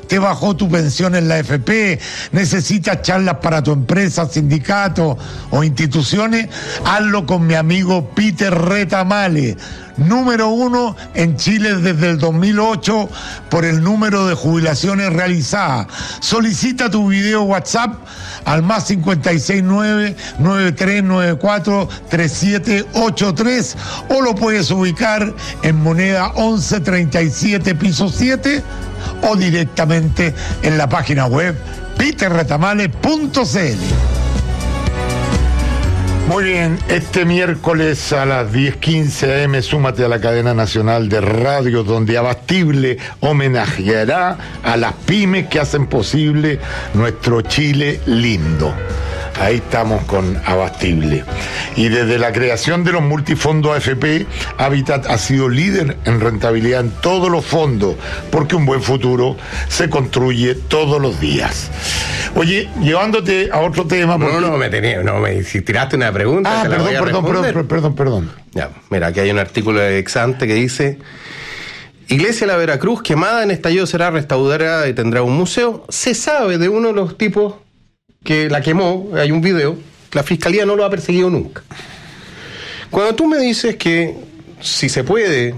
te bajó tu pensión en la AFP, necesitas charlas para tu empresa, sindicato o instituciones, hazlo con mi amigo Peter Retamale, número 1 en Chile desde el 2008 por el número de jubilaciones realizadas. Solicita tu video WhatsApp al más 569-9394-3783 o lo puedes ubicar en moneda 1137 piso 7 o directamente en la página web peterretamale.cl. Muy bien, este miércoles a las 10:15 am súmate a la cadena nacional de radio donde Abastible homenajeará a las pymes que hacen posible nuestro Chile lindo. Ahí estamos con Abastible. Y desde la creación de los multifondos AFP, Habitat ha sido líder en rentabilidad en todos los fondos, porque un buen futuro se construye todos los días. Oye, llevándote a otro tema... Si tiraste una pregunta... Perdón. Ya, mira, aquí hay un artículo de Exante que dice: Iglesia La Veracruz, quemada en estallido, será restaurada y tendrá un museo. Se sabe de uno de los tipos que la quemó, hay un video, la fiscalía no lo ha perseguido nunca. Cuando tú me dices que si se puede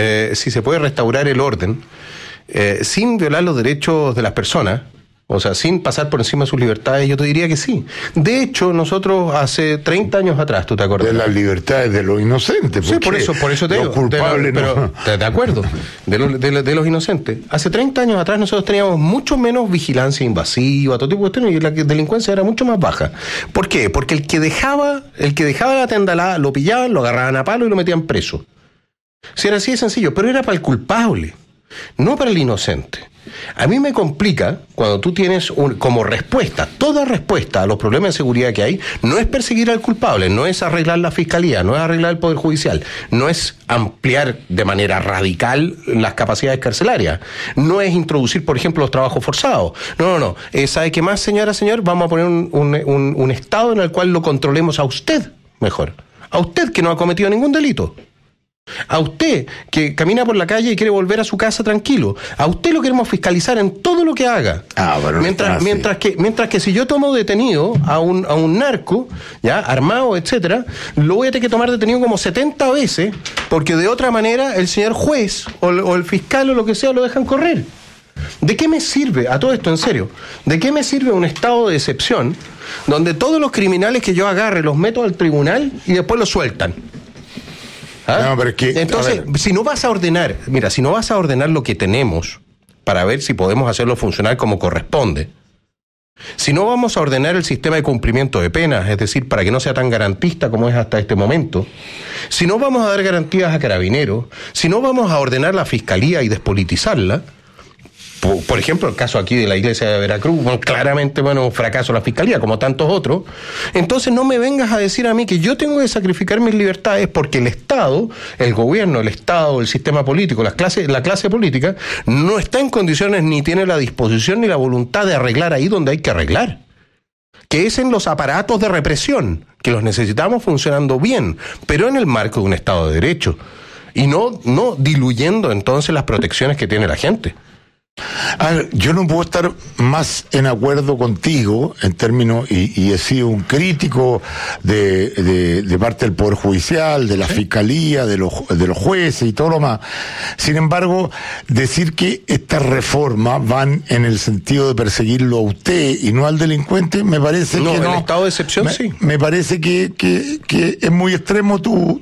restaurar el orden sin violar los derechos de las personas, o sea, sin pasar por encima de sus libertades, yo te diría que sí. De hecho, nosotros hace 30 años atrás, ¿tú te acuerdas? De las libertades de los inocentes. Sí, por eso te digo. Los culpables no. De acuerdo, de los inocentes. Hace 30 años atrás nosotros teníamos mucho menos vigilancia invasiva, todo tipo de cuestiones, y la delincuencia era mucho más baja. ¿Por qué? Porque el que dejaba la tendalada, lo pillaban, lo agarraban a palo y lo metían preso. Si era así de sencillo, pero era para el culpable, no para el inocente. A mí me complica cuando tú tienes como respuesta, toda respuesta a los problemas de seguridad que hay, no es perseguir al culpable, no es arreglar la fiscalía, no es arreglar el Poder Judicial, no es ampliar de manera radical las capacidades carcelarias, no es introducir, por ejemplo, los trabajos forzados. No. ¿Sabe qué más, señor? Vamos a poner un estado en el cual lo controlemos a usted mejor. A usted que no ha cometido ningún delito. A usted que camina por la calle y quiere volver a su casa tranquilo. A usted lo queremos fiscalizar en todo lo que haga. Mientras que si yo tomo detenido a un narco, ya armado, etcétera, lo voy a tener que tomar detenido como 70 veces, porque de otra manera el señor juez o el fiscal o lo que sea lo dejan correr. ¿De qué me sirve, a todo esto en serio, de qué me sirve un estado de excepción donde todos los criminales que yo agarre los meto al tribunal y después los sueltan? ¿Ah? No, pero es que, entonces, si no vas a ordenar lo que tenemos para ver si podemos hacerlo funcionar como corresponde, si no vamos a ordenar el sistema de cumplimiento de penas, es decir, para que no sea tan garantista como es hasta este momento, si no vamos a dar garantías a Carabineros, si no vamos a ordenar la fiscalía y despolitizarla, por ejemplo, el caso aquí de la Iglesia de Veracruz, claramente, un fracaso de la fiscalía, como tantos otros. Entonces no me vengas a decir a mí que yo tengo que sacrificar mis libertades porque el Estado, el gobierno, el Estado, el sistema político, la clase política, no está en condiciones ni tiene la disposición ni la voluntad de arreglar ahí donde hay que arreglar. Que es en los aparatos de represión, que los necesitamos funcionando bien, pero en el marco de un Estado de Derecho. Y no diluyendo entonces las protecciones que tiene la gente. A ver, yo no puedo estar más en acuerdo contigo en términos, y he sido un crítico de parte del Poder Judicial, de la Fiscalía, de los jueces y todo lo más. Sin embargo, decir que estas reformas van en el sentido de perseguirlo a usted y no al delincuente, me parece que no. El estado de excepción sí. Me parece que es muy extremo tu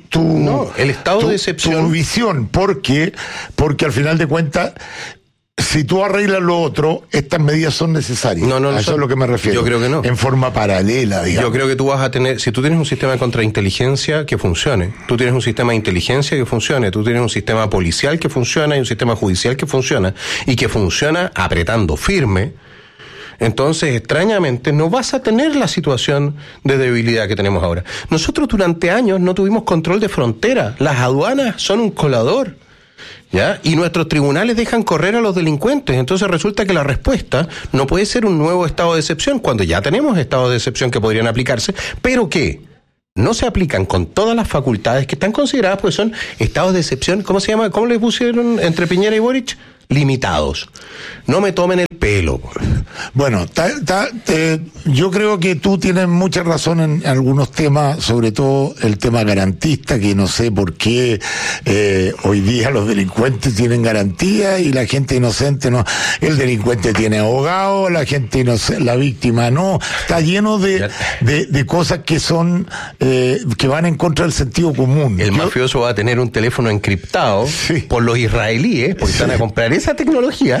visión, porque al final de cuentas, si tú arreglas lo otro, estas medidas son necesarias. A eso es lo que me refiero. Yo creo que no. En forma paralela, digamos. Yo creo que tú vas a tener, si tú tienes un sistema de contrainteligencia que funcione, tú tienes un sistema de inteligencia que funcione, tú tienes un sistema policial que funciona y un sistema judicial que funciona, y que funciona apretando firme, entonces extrañamente no vas a tener la situación de debilidad que tenemos ahora. Nosotros durante años no tuvimos control de frontera. Las aduanas son un colador, ¿ya? Y nuestros tribunales dejan correr a los delincuentes. Entonces resulta que la respuesta no puede ser un nuevo estado de excepción, cuando ya tenemos estados de excepción que podrían aplicarse, pero que no se aplican con todas las facultades que están consideradas, pues son estados de excepción. ¿Cómo se llama? ¿Cómo le pusieron entre Piñera y Boric? limitados. No me tomen el pelo. Bueno, yo creo que tú tienes mucha razón en algunos temas, sobre todo el tema garantista, que no sé por qué hoy día los delincuentes tienen garantía y la gente inocente no. El delincuente tiene abogado, la gente inocente, la víctima no. Está lleno de cosas que son que van en contra del sentido común. El mafioso va a tener un teléfono encriptado por los israelíes, porque están a comprar esa tecnología.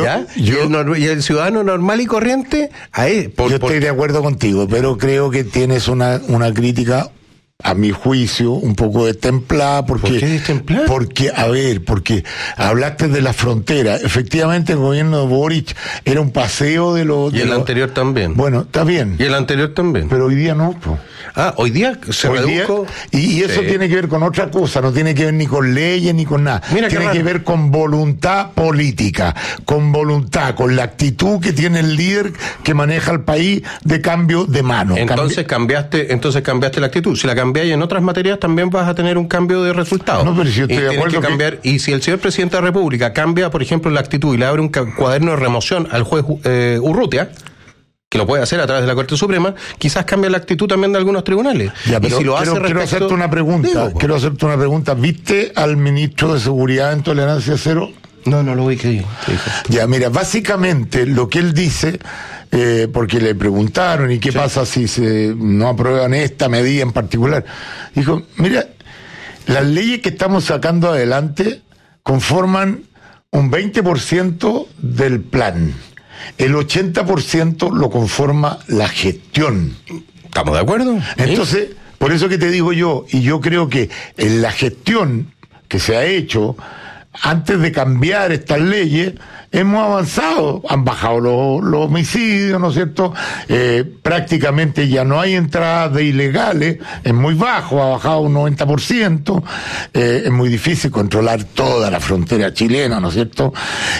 Y el ciudadano normal y corriente yo estoy de acuerdo contigo, pero creo que tienes una crítica, a mi juicio, un poco destemplada, porque... ¿Por qué destemplada? Porque hablaste de la frontera. Efectivamente, el gobierno de Boric era un paseo de los... Y el anterior también. Bueno, está bien. Y el anterior también. Pero hoy día no, pues. Hoy día se redujo... Y eso tiene que ver con otra cosa, no tiene que ver ni con leyes ni con nada. Tiene que ver con voluntad política, con voluntad, con la actitud que tiene el líder que maneja el país de cambio de mano. Entonces cambiaste la actitud. Si la cambiáis en otras materias, también vas a tener un cambio de resultado. No, pero si yo estoy de acuerdo y si el señor presidente de la República cambia, por ejemplo, la actitud y le abre un cuaderno de remoción al juez Urrutia, que lo puede hacer a través de la Corte Suprema, quizás cambia la actitud también de algunos tribunales. Ya, pero y si lo hace quiero hacerte una pregunta. ¿Viste al ministro de Seguridad en Tolerancia Cero? No lo vi, ¿qué dijo? Ya, mira, básicamente lo que él dice, porque le preguntaron, ¿y qué pasa si se no aprueban esta medida en particular? Dijo, mira, las leyes que estamos sacando adelante conforman un 20% del plan. El 80% lo conforma la gestión. ¿Estamos de acuerdo? Entonces, por eso que te digo yo, y yo creo que en la gestión que se ha hecho, antes de cambiar estas leyes, hemos avanzado, han bajado los homicidios, ¿no es cierto? Prácticamente ya no hay entradas de ilegales, es muy bajo, ha bajado un 90%, es muy difícil controlar toda la frontera chilena, ¿no es cierto?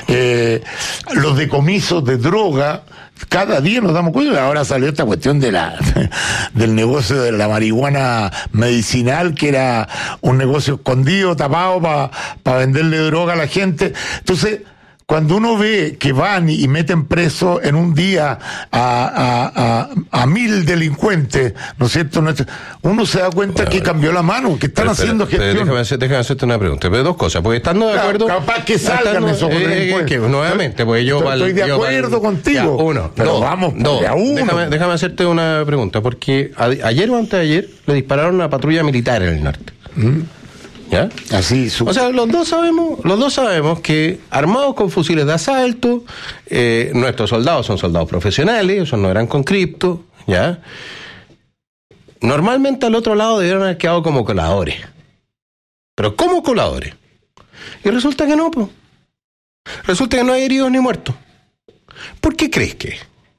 Los decomisos de droga, cada día nos damos cuenta. Ahora salió esta cuestión del negocio de la marihuana medicinal, que era un negocio escondido, tapado para venderle droga a la gente. Entonces, cuando uno ve que van y meten preso en un día a 1000 delincuentes, ¿no es cierto? Uno se da cuenta que cambió la mano, que están haciendo gestión. Déjame hacerte una pregunta. Pero dos cosas, porque estando de acuerdo... Capaz que salgan esos delincuentes. Nuevamente, pues estoy de acuerdo contigo. Déjame hacerte una pregunta, porque ayer o antes de ayer le dispararon a una patrulla militar en el norte. ¿Ya? Así, o sea, los dos sabemos que armados con fusiles de asalto, nuestros soldados son soldados profesionales, esos no eran con cripto, ¿ya? Normalmente al otro lado debieron haber quedado como coladores. Pero ¿cómo coladores? Y resulta que no, pues. Resulta que no hay heridos ni muertos. ¿Por qué crees que?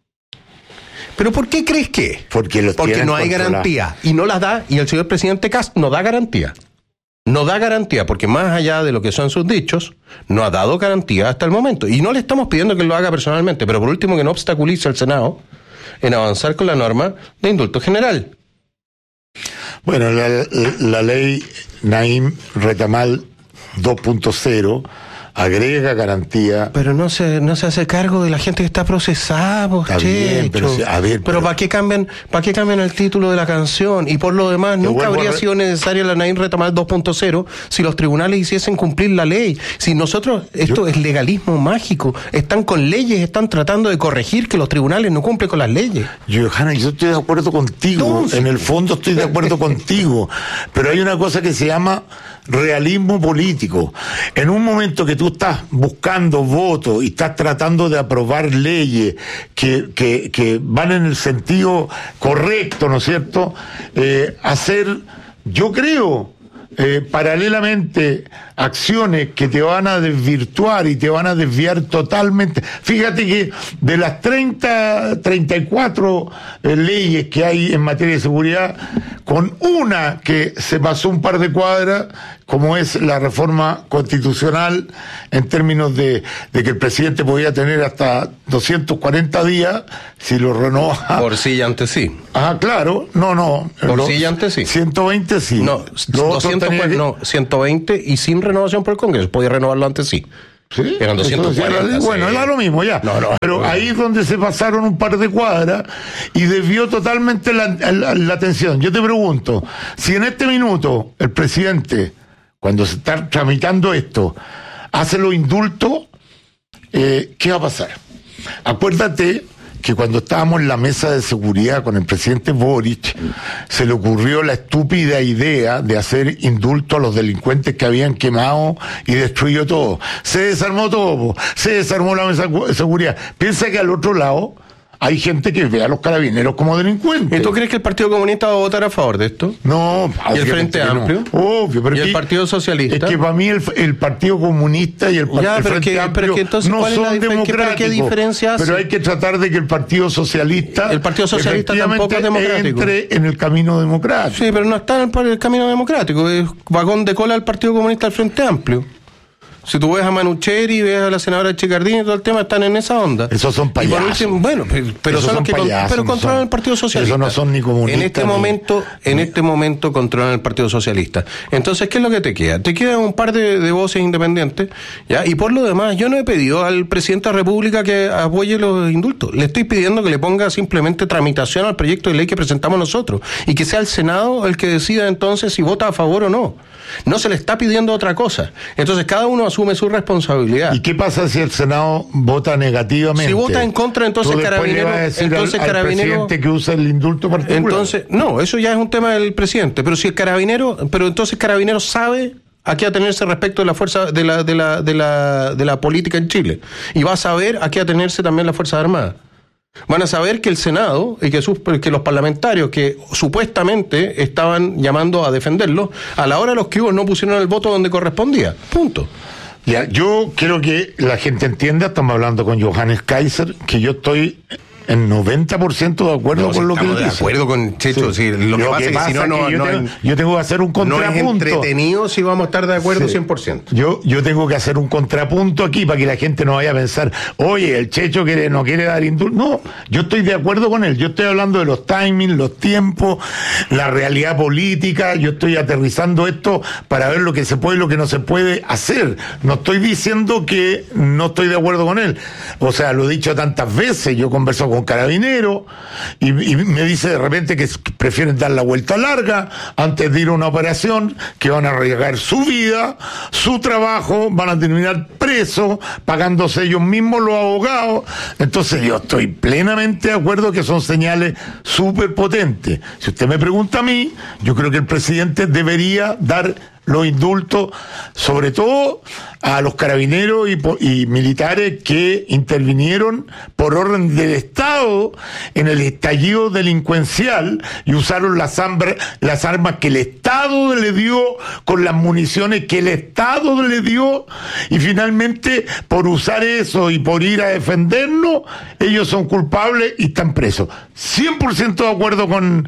¿Pero por qué crees que? Porque no hay garantía. Y no las da, y el señor presidente Kast no da garantía. No da garantía, porque más allá de lo que son sus dichos, no ha dado garantía hasta el momento. Y no le estamos pidiendo que lo haga personalmente, pero por último que no obstaculice al Senado en avanzar con la norma de indulto general. Bueno, la ley Naim Retamal 2.0 agrega garantía. Pero no se hace cargo de la gente que está procesada, pero ¿para qué cambian el título de la canción? Y por lo demás, nunca habría sido necesaria la Naim Retamal 2.0 si los tribunales hiciesen cumplir la ley. Si nosotros, esto es legalismo mágico, están con leyes, están tratando de corregir que los tribunales no cumplen con las leyes. Johanna, yo estoy de acuerdo contigo, en el fondo estoy de acuerdo contigo, pero hay una cosa que se llama realismo político. En un momento que tú estás buscando votos y estás tratando de aprobar leyes que van en el sentido correcto, ¿no es cierto? Hacer, yo creo, paralelamente acciones que te van a desvirtuar y te van a desviar totalmente. Fíjate que de las 34 leyes que hay en materia de seguridad, con una que se pasó un par de cuadras, como es la reforma constitucional, en términos de que el presidente podía tener hasta 240 días si lo renova. Por sí y ante sí. Ah, claro, no. Por sí y ante sí. 120 sí. No, 120 y sin renovación por el Congreso. Podía renovarlo antes sí. Sí, eran 240. Bueno, era lo mismo ya. Pero ahí es donde se pasaron un par de cuadras y desvió totalmente la atención. Yo te pregunto, si en este minuto el presidente, cuando se está tramitando esto, hace los indultos, ¿qué va a pasar? Acuérdate que cuando estábamos en la mesa de seguridad con el presidente Boric, se le ocurrió la estúpida idea de hacer indulto a los delincuentes que habían quemado y destruido todo. Se desarmó todo, se desarmó la mesa de seguridad. Piensa que al otro lado hay gente que ve a los carabineros como delincuentes. ¿Y tú crees que el Partido Comunista va a votar a favor de esto? No. ¿Y el Frente Amplio? No. Obvio, pero ¿Y el Partido Socialista? Es que para mí el Partido Comunista y el Frente Amplio entonces, no son democráticos. ¿Qué diferencia hace? Pero hay que tratar de que el Partido Socialista tampoco es democrático, entre en el camino democrático. Sí, pero no está en el camino democrático. Es vagón de cola al Partido Comunista al Frente Amplio. Si tú ves a Manucheri, ves a la senadora Chicardini y todo el tema, están en esa onda. Esos son payasos. Bueno, pero son los que controlan el Partido Socialista. Esos no son ni comunistas. En este momento controlan el Partido Socialista. Entonces, ¿qué es lo que te queda? Te quedan un par de voces independientes, ¿ya? Y por lo demás, yo no he pedido al presidente de la República que apoye los indultos. Le estoy pidiendo que le ponga simplemente tramitación al proyecto de ley que presentamos nosotros y que sea el Senado el que decida entonces si vota a favor o no. No se le está pidiendo otra cosa. Entonces cada uno asume su responsabilidad. ¿Y qué pasa si el Senado vota negativamente? Si vota en contra, entonces Carabinero, al presidente que usa el indulto particular. Entonces, no, eso ya es un tema del presidente. Pero si entonces Carabinero sabe a qué atenerse respecto de la fuerza de la política en Chile, y va a saber a qué atenerse también las Fuerzas Armadas. Van a saber que el Senado y que los parlamentarios que supuestamente estaban llamando a defenderlo, a la hora de los que hubo no pusieron el voto donde correspondía. Punto. Ya, yo quiero que la gente entienda, estamos hablando con Johannes Kaiser, que yo estoy en 90% de acuerdo con lo que él dice. De acuerdo con Checho, sí. Lo que pasa es que si no, yo tengo que hacer un contrapunto. No es entretenido si vamos a estar de acuerdo 100%. Yo tengo que hacer un contrapunto aquí para que la gente no vaya a pensar, oye, el Checho no quiere dar indulto. No, yo estoy de acuerdo con él. Yo estoy hablando de los timings, los tiempos, la realidad política. Yo estoy aterrizando esto para ver lo que se puede y lo que no se puede hacer. No estoy diciendo que no estoy de acuerdo con él. O sea, lo he dicho tantas veces. Yo converso con Carabinero y me dice de repente que prefieren dar la vuelta larga antes de ir a una operación, que van a arriesgar su vida, su trabajo, van a terminar presos, pagándose ellos mismos los abogados. Entonces yo estoy plenamente de acuerdo que son señales súper potentes. Si usted me pregunta a mí, yo creo que el presidente debería dar los indultos, sobre todo a los carabineros y militares que intervinieron por orden del Estado en el estallido delincuencial y usaron las armas que el Estado le dio, con las municiones que el Estado le dio, y finalmente por usar eso y por ir a defendernos, ellos son culpables y están presos. 100% de acuerdo con...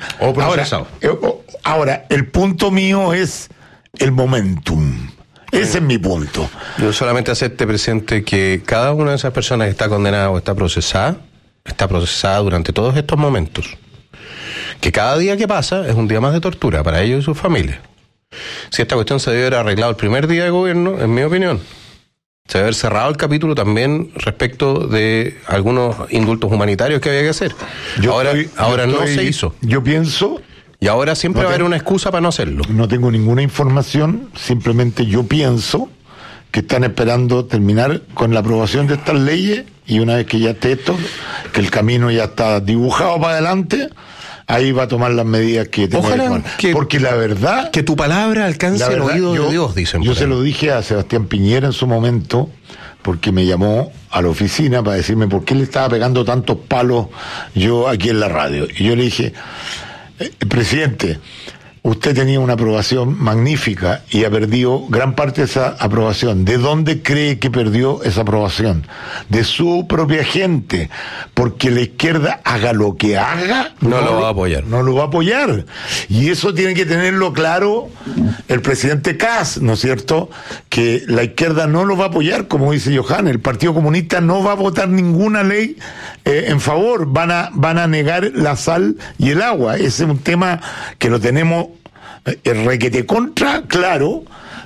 Ahora, el punto mío es el momentum. Ese es mi punto. Yo solamente acepte, presente, que cada una de esas personas que está condenada o está procesada durante todos estos momentos. Que cada día que pasa es un día más de tortura para ellos y sus familias. Si esta cuestión se debe haber arreglado el primer día de gobierno, en mi opinión, se debe haber cerrado el capítulo también respecto de algunos indultos humanitarios que había que hacer. Ahora no se hizo. Yo pienso... Y ahora siempre va a haber una excusa para no hacerlo. No tengo ninguna información, simplemente yo pienso que están esperando terminar con la aprobación de estas leyes, y una vez que ya esté esto, que el camino ya está dibujado para adelante, ahí va a tomar las medidas que tenga que tomar. Porque la verdad... Que tu palabra alcance el oído de Dios, dicen. Yo se lo dije a Sebastián Piñera en su momento, porque me llamó a la oficina para decirme por qué le estaba pegando tantos palos yo aquí en la radio. Y yo le dije... Presidente, usted tenía una aprobación magnífica y ha perdido gran parte de esa aprobación. ¿De dónde cree que perdió esa aprobación? De su propia gente. Porque la izquierda, haga lo que haga, no lo va a apoyar. No lo va a apoyar. Y eso tiene que tenerlo claro el presidente Kast, ¿no es cierto? Que la izquierda no lo va a apoyar, como dice Johannes. El Partido Comunista no va a votar ninguna ley en favor. Van a negar la sal y el agua. Ese es un tema que lo tenemos requete contra, claro,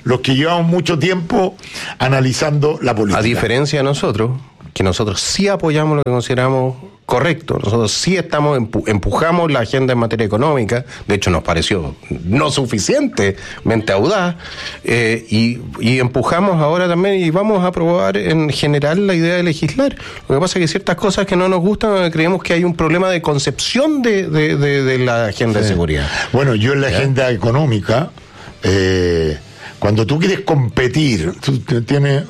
los que llevamos mucho tiempo analizando la política. A diferencia de nosotros, que nosotros sí apoyamos lo que consideramos correcto, nosotros sí empujamos la agenda en materia económica, de hecho nos pareció no suficientemente audaz, y empujamos ahora también y vamos a aprobar en general la idea de legislar. Lo que pasa es que hay ciertas cosas que no nos gustan, creemos que hay un problema de concepción de la agenda de seguridad. Bueno, yo en la agenda económica, cuando tú quieres competir, tú tienes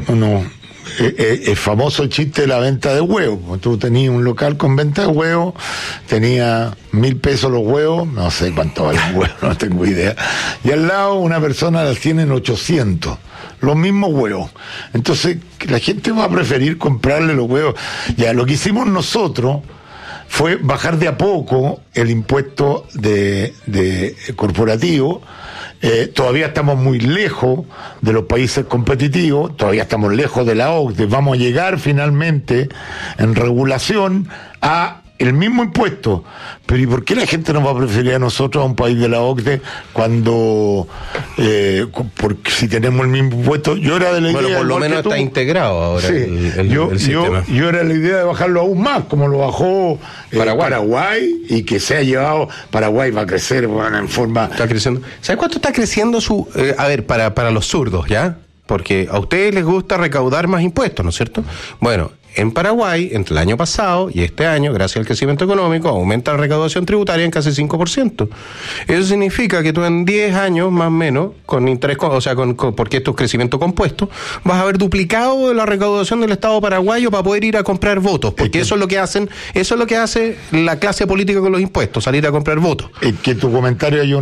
el famoso chiste de la venta de huevos. Tú tenías un local con venta de huevos, tenía 1.000 pesos los huevos, no sé cuánto vale el huevo, no tengo idea, y al lado una persona las tiene en 800, los mismos huevos. Entonces la gente va a preferir comprarle los huevos. Ya, lo que hicimos nosotros fue bajar de a poco el impuesto de corporativo. Todavía estamos muy lejos de los países competitivos, todavía estamos lejos de la OCDE. Vamos a llegar finalmente en regulación a el mismo impuesto. Pero ¿y por qué la gente nos va a preferir a nosotros a un país de la OCDE cuando porque si tenemos el mismo impuesto? Yo era de la idea, bueno, por lo menos está integrado ahora, sí, el sistema. Yo era de la idea de bajarlo aún más, como lo bajó Paraguay, y que se ha llevado. Paraguay va a crecer, bueno, en forma... Está creciendo. ¿Sabes cuánto está creciendo su... a ver, para los zurdos, ¿ya? Porque a ustedes les gusta recaudar más impuestos, ¿no es cierto? Bueno, en Paraguay, entre el año pasado y este año, gracias al crecimiento económico, aumenta la recaudación tributaria en casi 5%. Eso significa que tú en 10 años, más o menos, con interés, o sea, porque esto es crecimiento compuesto, vas a haber duplicado la recaudación del Estado paraguayo para poder ir a comprar votos, porque eso es lo que hace la clase política con los impuestos, salir a comprar votos. Es que en tu comentario hay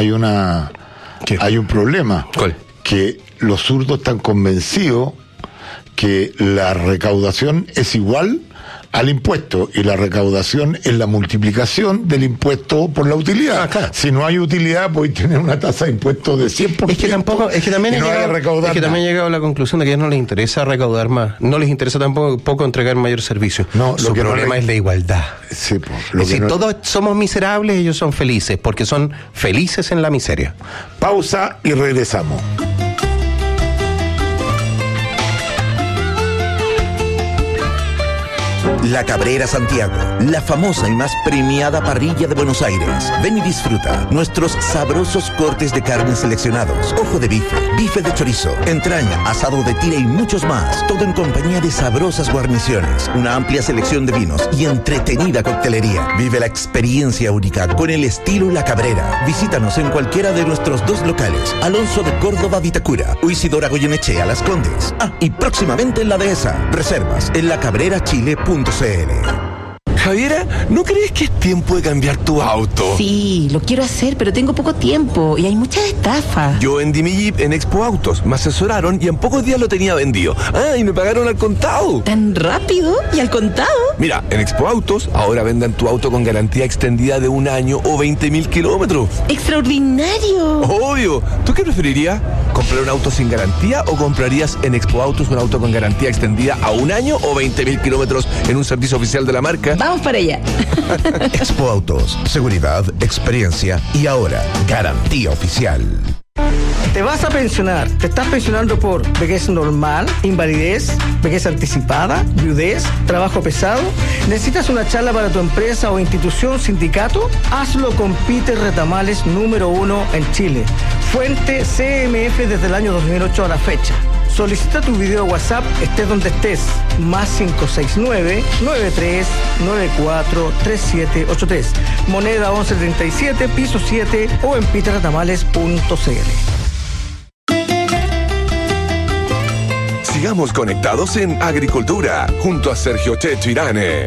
un problema. ¿Cuál? Que los zurdos están convencidos que la recaudación es igual al impuesto, y la recaudación es la multiplicación del impuesto por la utilidad. Claro. Si no hay utilidad, podéis tener una tasa de impuesto de 100%. Es que también he llegado a la conclusión de que a ellos no les interesa recaudar más, no les interesa tampoco entregar mayor servicio. No, su problema es la igualdad. Sí, todos somos miserables, ellos son felices, porque son felices en la miseria. Pausa y regresamos. La Cabrera Santiago, la famosa y más premiada parrilla de Buenos Aires. Ven y disfruta nuestros sabrosos cortes de carne seleccionados, ojo de bife, bife de chorizo, entraña, asado de tira y muchos más. Todo en compañía de sabrosas guarniciones, una amplia selección de vinos y entretenida coctelería. Vive la experiencia única con el estilo La Cabrera. Visítanos en cualquiera de nuestros 2 locales, Alonso de Córdoba, Vitacura, o Isidora Goyenechea, Las Condes. Y próximamente en La Dehesa. Reservas en lacabrerachile.cl. Javiera, ¿no crees que es tiempo de cambiar tu auto? Sí, lo quiero hacer, pero tengo poco tiempo y hay muchas estafas. Yo vendí mi Jeep en Expo Autos, me asesoraron y en pocos días lo tenía vendido. Y me pagaron al contado. ¿Tan rápido? ¿Y al contado? Mira, en Expo Autos ahora venden tu auto con garantía extendida de 1 año o 20.000 kilómetros. ¡Extraordinario! Obvio. ¿Tú qué preferirías? ¿Comprar un auto sin garantía o comprarías en Expo Autos un auto con garantía extendida a 1 año o 20.000 kilómetros en un servicio oficial de la marca? Vamos para allá. Expo Autos, seguridad, experiencia y ahora garantía oficial. ¿Te vas a pensionar? ¿Te estás pensionando por vejez normal, invalidez, vejez anticipada, viudez, trabajo pesado? ¿Necesitas una charla para tu empresa o institución, sindicato? Hazlo con Peter Retamales, número 1 en Chile. Fuente CMF desde el año 2008 a la fecha. Solicita tu video WhatsApp, estés donde estés. Más 569-9394-3783. Moneda 1137, piso 7 o en peterretamales.cl. Sigamos conectados en Agricultura, junto a Sergio Checho Irane.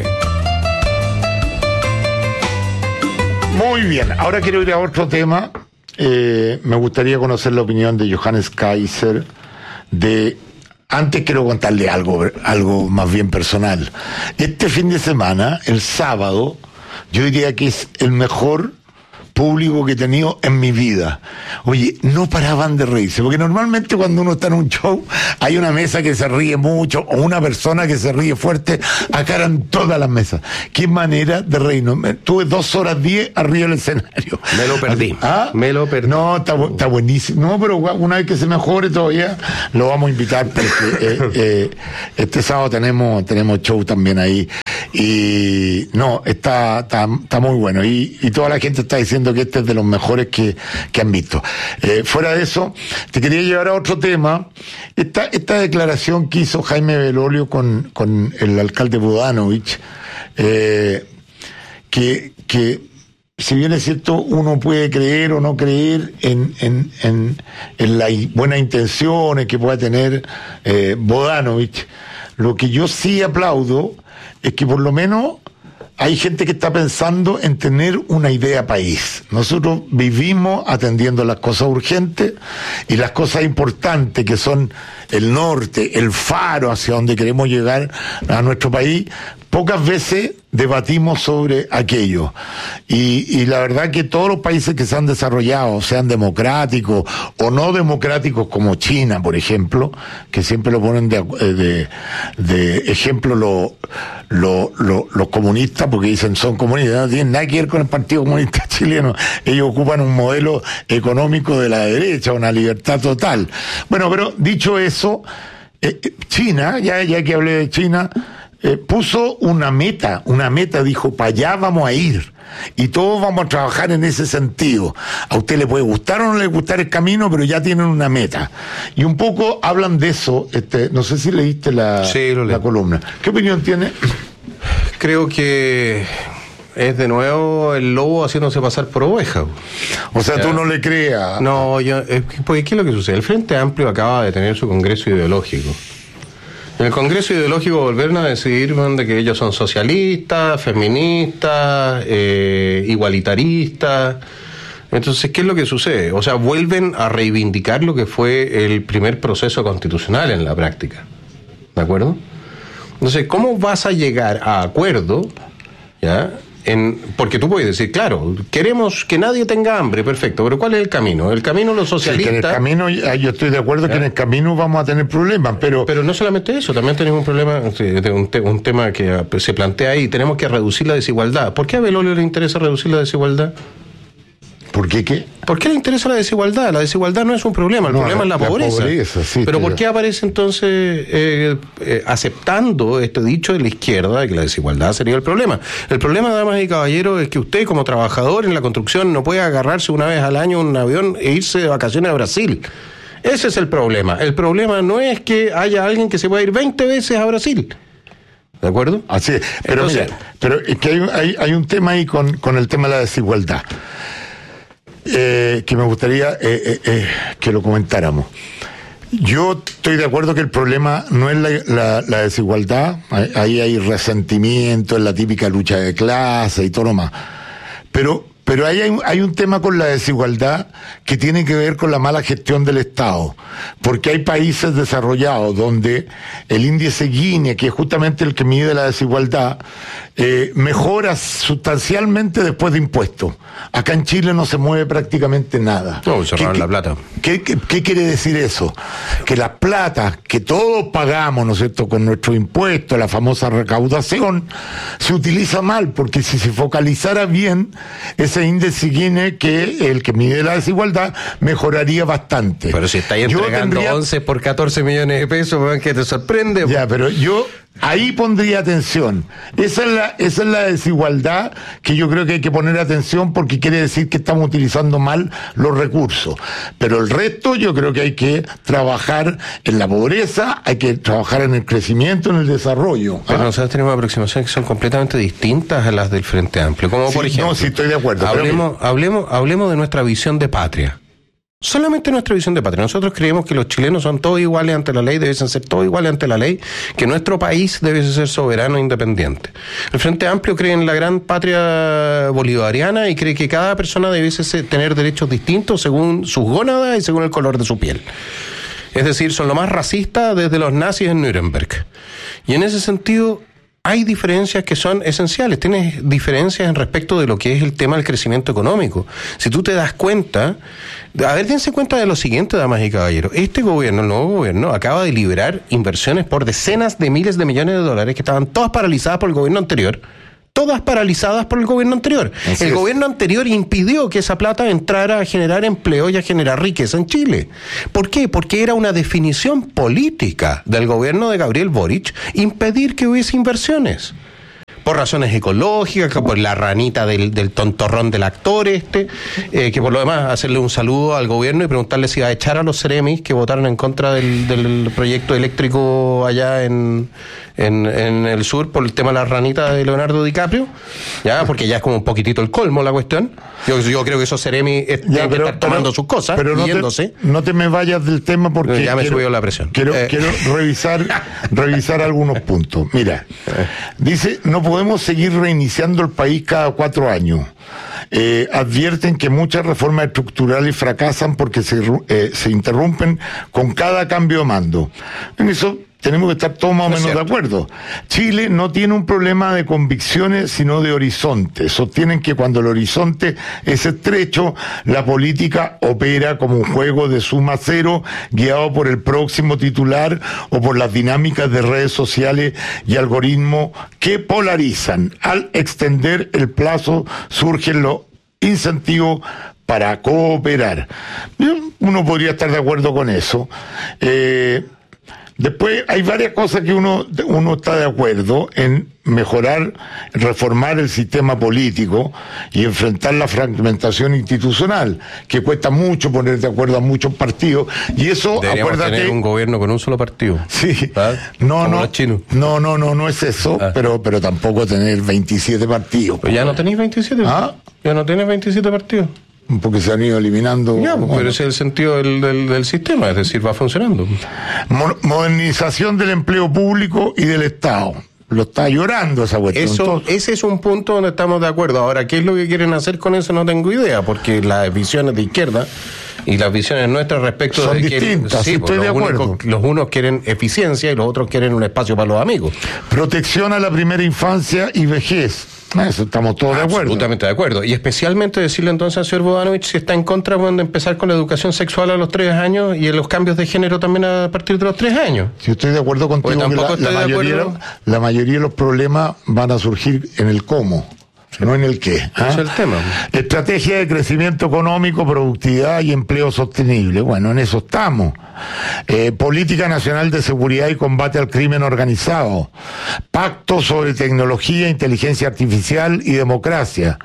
Muy bien, ahora quiero ir a otro tema. Me gustaría conocer la opinión de Johannes Kaiser. Antes quiero contarle algo más bien personal. Este fin de semana, el sábado, yo diría que es el mejor público que he tenido en mi vida. Oye, no paraban de reírse, porque normalmente cuando uno está en un show hay una mesa que se ríe mucho o una persona que se ríe fuerte. Acá eran todas las mesas. Qué manera de reírnos. Tuve 2 horas 10 arriba del escenario. Me lo perdí. ¿Ah? Me lo perdí. No, está buenísimo. No, pero una vez que se mejore todavía lo vamos a invitar, porque este sábado tenemos show también ahí. Y no, está muy bueno. Y toda la gente está diciendo que este es de los mejores que han visto. Fuera de eso, te quería llevar a otro tema. Esta declaración que hizo Jaime Belolio con el alcalde Bodanovich, que si bien es cierto, uno puede creer o no creer en las buenas intenciones que pueda tener Bodanovich, lo que yo sí aplaudo es que por lo menos hay gente que está pensando en tener una idea país. Nosotros vivimos atendiendo las cosas urgentes y las cosas importantes, que son el norte, el faro hacia donde queremos llegar a nuestro país. Pocas veces debatimos sobre aquello. Y la verdad que todos los países que se han desarrollado, sean democráticos o no democráticos, como China, por ejemplo, que siempre lo ponen de ejemplo los comunistas, porque dicen son comunistas, no tienen nada que ver con el Partido Comunista Chileno. Ellos ocupan un modelo económico de la derecha, una libertad total. Bueno, pero dicho eso, China, ya que hablé de China, puso una meta, dijo, para allá vamos a ir, y todos vamos a trabajar en ese sentido. A usted le puede gustar o no le gustar el camino, pero ya tienen una meta. Y un poco hablan de eso, no sé si leíste la columna. ¿Qué opinión tiene? Creo que es de nuevo el lobo haciéndose pasar por oveja. O sea, tú no le creas. No, porque ¿qué es lo que sucede? El Frente Amplio acaba de tener su congreso ideológico. En el congreso ideológico volvieron a decidir de que ellos son socialistas, feministas, igualitaristas. Entonces, ¿qué es lo que sucede? O sea, vuelven a reivindicar lo que fue el primer proceso constitucional en la práctica. ¿De acuerdo? Entonces, ¿cómo vas a llegar a acuerdo? ¿Ya? Porque tú puedes decir, claro, queremos que nadie tenga hambre, perfecto, pero ¿cuál es el camino? El camino los socialistas... Sí, que en el camino, yo estoy de acuerdo que en el camino vamos a tener problemas, pero no solamente eso, también tenemos un problema, un tema que se plantea ahí, tenemos que reducir la desigualdad. ¿Por qué a Belolio le interesa reducir la desigualdad? ¿Por qué qué? ¿Por qué le interesa la desigualdad? La desigualdad no es un problema, el problema es la pobreza. Sí, pero ¿por qué aparece entonces aceptando este dicho de la izquierda de que la desigualdad sería el problema? El problema, damas y caballeros, es que usted como trabajador en la construcción no puede agarrarse una vez al año un avión e irse de vacaciones a Brasil. Ese es el problema. El problema no es que haya alguien que se pueda ir 20 veces a Brasil. ¿De acuerdo? Así es. Pero entonces, mira, pero es que hay un tema ahí con el tema de la desigualdad. Que me gustaría que lo comentáramos. Yo estoy de acuerdo que el problema no es la desigualdad, ahí hay resentimiento, es la típica lucha de clase y todo lo más. Pero ahí hay un tema con la desigualdad que tiene que ver con la mala gestión del Estado, porque hay países desarrollados donde el índice Gini, que es justamente el que mide la desigualdad, mejora sustancialmente después de impuestos. Acá en Chile no se mueve prácticamente nada. No, cerraron la plata. ¿Qué quiere decir eso? Que las platas que todos pagamos, ¿no es cierto?, con nuestros impuestos, la famosa recaudación, se utiliza mal, porque si se focalizara bien, ese índice Gini, que el que mide la desigualdad, mejoraría bastante. Pero si estáis entregando 11 por 14 millones de pesos, ¿qué te sorprende? Ya, pero yo ahí pondría atención. Esa es la desigualdad que yo creo que hay que poner atención, porque quiere decir que estamos utilizando mal los recursos. Pero el resto yo creo que hay que trabajar en la pobreza, hay que trabajar en el crecimiento, en el desarrollo. Pero nosotros tenemos aproximaciones que son completamente distintas a las del Frente Amplio. Como por ejemplo, no, sí estoy de acuerdo. Hablemos de nuestra visión de patria. Solamente nuestra visión de patria. Nosotros creemos que los chilenos son todos iguales ante la ley, debiesen ser todos iguales ante la ley, que nuestro país debe ser soberano e independiente. El Frente Amplio cree en la gran patria bolivariana y cree que cada persona debiese tener derechos distintos según sus gónadas y según el color de su piel. Es decir, son lo más racistas desde los nazis en Nuremberg. Y en ese sentido, hay diferencias que son esenciales. Tienes diferencias en respecto de lo que es el tema del crecimiento económico. Si tú te das cuenta, a ver, dense cuenta de lo siguiente, damas y caballeros. Este gobierno, el nuevo gobierno, acaba de liberar inversiones por decenas de miles de millones de dólares que estaban todas paralizadas por el gobierno anterior. Todas paralizadas por el gobierno anterior. El gobierno anterior impidió que esa plata entrara a generar empleo y a generar riqueza en Chile. ¿Por qué? Porque era una definición política del gobierno de Gabriel Boric impedir que hubiese inversiones. Por razones ecológicas, por la ranita del tontorrón del actor que por lo demás hacerle un saludo al gobierno y preguntarle si va a echar a los Ceremis que votaron en contra del proyecto eléctrico allá en el sur por el tema de la ranita de Leonardo DiCaprio, ya, porque ya es como un poquitito el colmo la cuestión. Yo creo que esos Ceremis tienen que estar tomando sus cosas, pero yéndose. No te me vayas del tema porque ya me subió la presión. Quiero revisar algunos puntos. Mira, dice, no podemos seguir reiniciando el país cada 4 años. Advierten que muchas reformas estructurales fracasan porque se interrumpen con cada cambio de mando. En eso tenemos que estar todos más o menos de acuerdo. Chile no tiene un problema de convicciones, sino de horizonte. Sostienen que cuando el horizonte es estrecho, la política opera como un juego de suma cero, guiado por el próximo titular o por las dinámicas de redes sociales y algoritmos que polarizan. Al extender el plazo surgen los incentivos para cooperar. Uno podría estar de acuerdo con eso. Después hay varias cosas que uno está de acuerdo en mejorar, reformar el sistema político y enfrentar la fragmentación institucional, que cuesta mucho poner de acuerdo a muchos partidos, y eso, deberíamos tener un gobierno con un solo partido. Sí. No es eso, pero tampoco tener 27 partidos. Pues ya no tenéis 27. Ya no tienes 27 partidos. Porque se han ido eliminando. Ya, pero ese es el sentido del sistema, es decir, va funcionando. Modernización del empleo público y del Estado. Lo está llorando esa cuestión. Ese es un punto donde estamos de acuerdo. Ahora, ¿qué es lo que quieren hacer con eso? No tengo idea, porque las visiones de izquierda y las visiones nuestras respecto son distintas. Sí, estoy de acuerdo. Los unos quieren eficiencia y los otros quieren un espacio para los amigos. Protección a la primera infancia y vejez. Eso estamos todos de acuerdo. Absolutamente de acuerdo. Y especialmente decirle entonces al señor Bodanovich si está en contra de empezar con la educación sexual a los 3 años y en los cambios de género también a partir de los 3 años. Sí, estoy de acuerdo contigo que la mayoría de los problemas van a surgir en el cómo. No en el qué. Ese es el tema. Estrategia de crecimiento económico, productividad y empleo sostenible. Bueno, en eso estamos. Política nacional de seguridad y combate al crimen organizado. Pacto sobre tecnología, inteligencia artificial y democracia.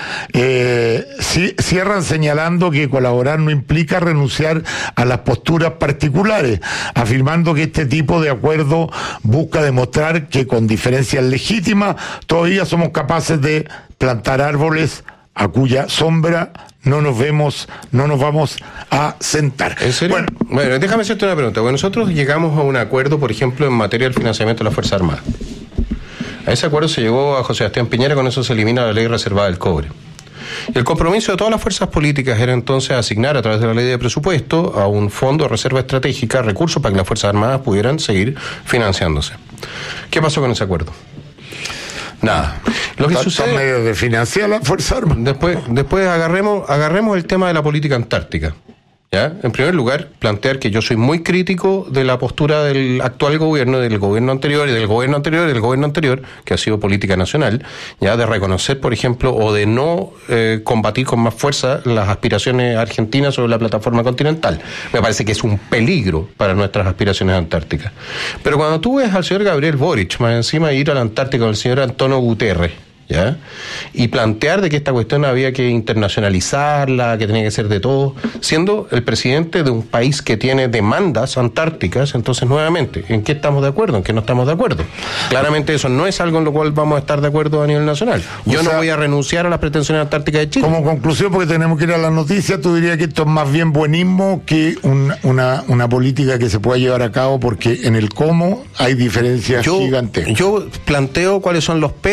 Cierran señalando que colaborar no implica renunciar a las posturas particulares, afirmando que este tipo de acuerdo busca demostrar que con diferencias legítimas todavía somos capaces de plantar árboles a cuya sombra no nos vamos a sentar. ¿En serio? Bueno, déjame hacerte una pregunta. Bueno, nosotros llegamos a un acuerdo, por ejemplo, en materia del financiamiento de las Fuerzas Armadas. A ese acuerdo se llegó a José Sebastián Piñera, con eso se elimina la ley reservada del cobre. Y el compromiso de todas las fuerzas políticas era entonces asignar a través de la ley de presupuesto a un fondo de reserva estratégica recursos para que las Fuerzas Armadas pudieran seguir financiándose. ¿Qué pasó con ese acuerdo? Nada. Lo que sucede, medio de financiar la Fuerza Armada. Después agarremos el tema de la política antártica. ¿Ya? En primer lugar, plantear que yo soy muy crítico de la postura del actual gobierno, del gobierno anterior y del gobierno anterior y del gobierno anterior, que ha sido política nacional, ya de reconocer, por ejemplo, o de no combatir con más fuerza las aspiraciones argentinas sobre la plataforma continental. Me parece que es un peligro para nuestras aspiraciones antárticas. Pero cuando tú ves al señor Gabriel Boric, más encima ir a la Antártica con el señor Antonio Guterres, ¿ya? Y plantear de que esta cuestión había que internacionalizarla, que tenía que ser de todo, siendo el presidente de un país que tiene demandas antárticas. Entonces, nuevamente, ¿en qué estamos de acuerdo? ¿En qué no estamos de acuerdo? Claramente eso no es algo en lo cual vamos a estar de acuerdo a nivel nacional. Yo no voy a renunciar a las pretensiones antárticas de Chile. Como conclusión, porque tenemos que ir a las noticias, tú dirías que esto es más bien buenismo que una política que se pueda llevar a cabo, porque en el cómo hay diferencias gigantes. Yo planteo cuáles son los peros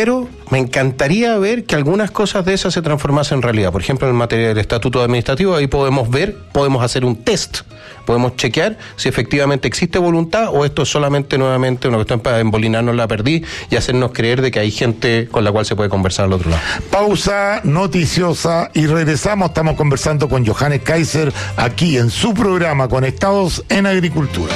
me encantaría ver que algunas cosas de esas se transformasen en realidad. Por ejemplo, en materia del estatuto administrativo, ahí podemos hacer un test, podemos chequear si efectivamente existe voluntad o esto es solamente nuevamente una cuestión para embolinarnos la perdiz y hacernos creer de que hay gente con la cual se puede conversar al otro lado. Pausa noticiosa y regresamos. Estamos conversando con Johannes Kaiser aquí en su programa Conectados en Agricultura.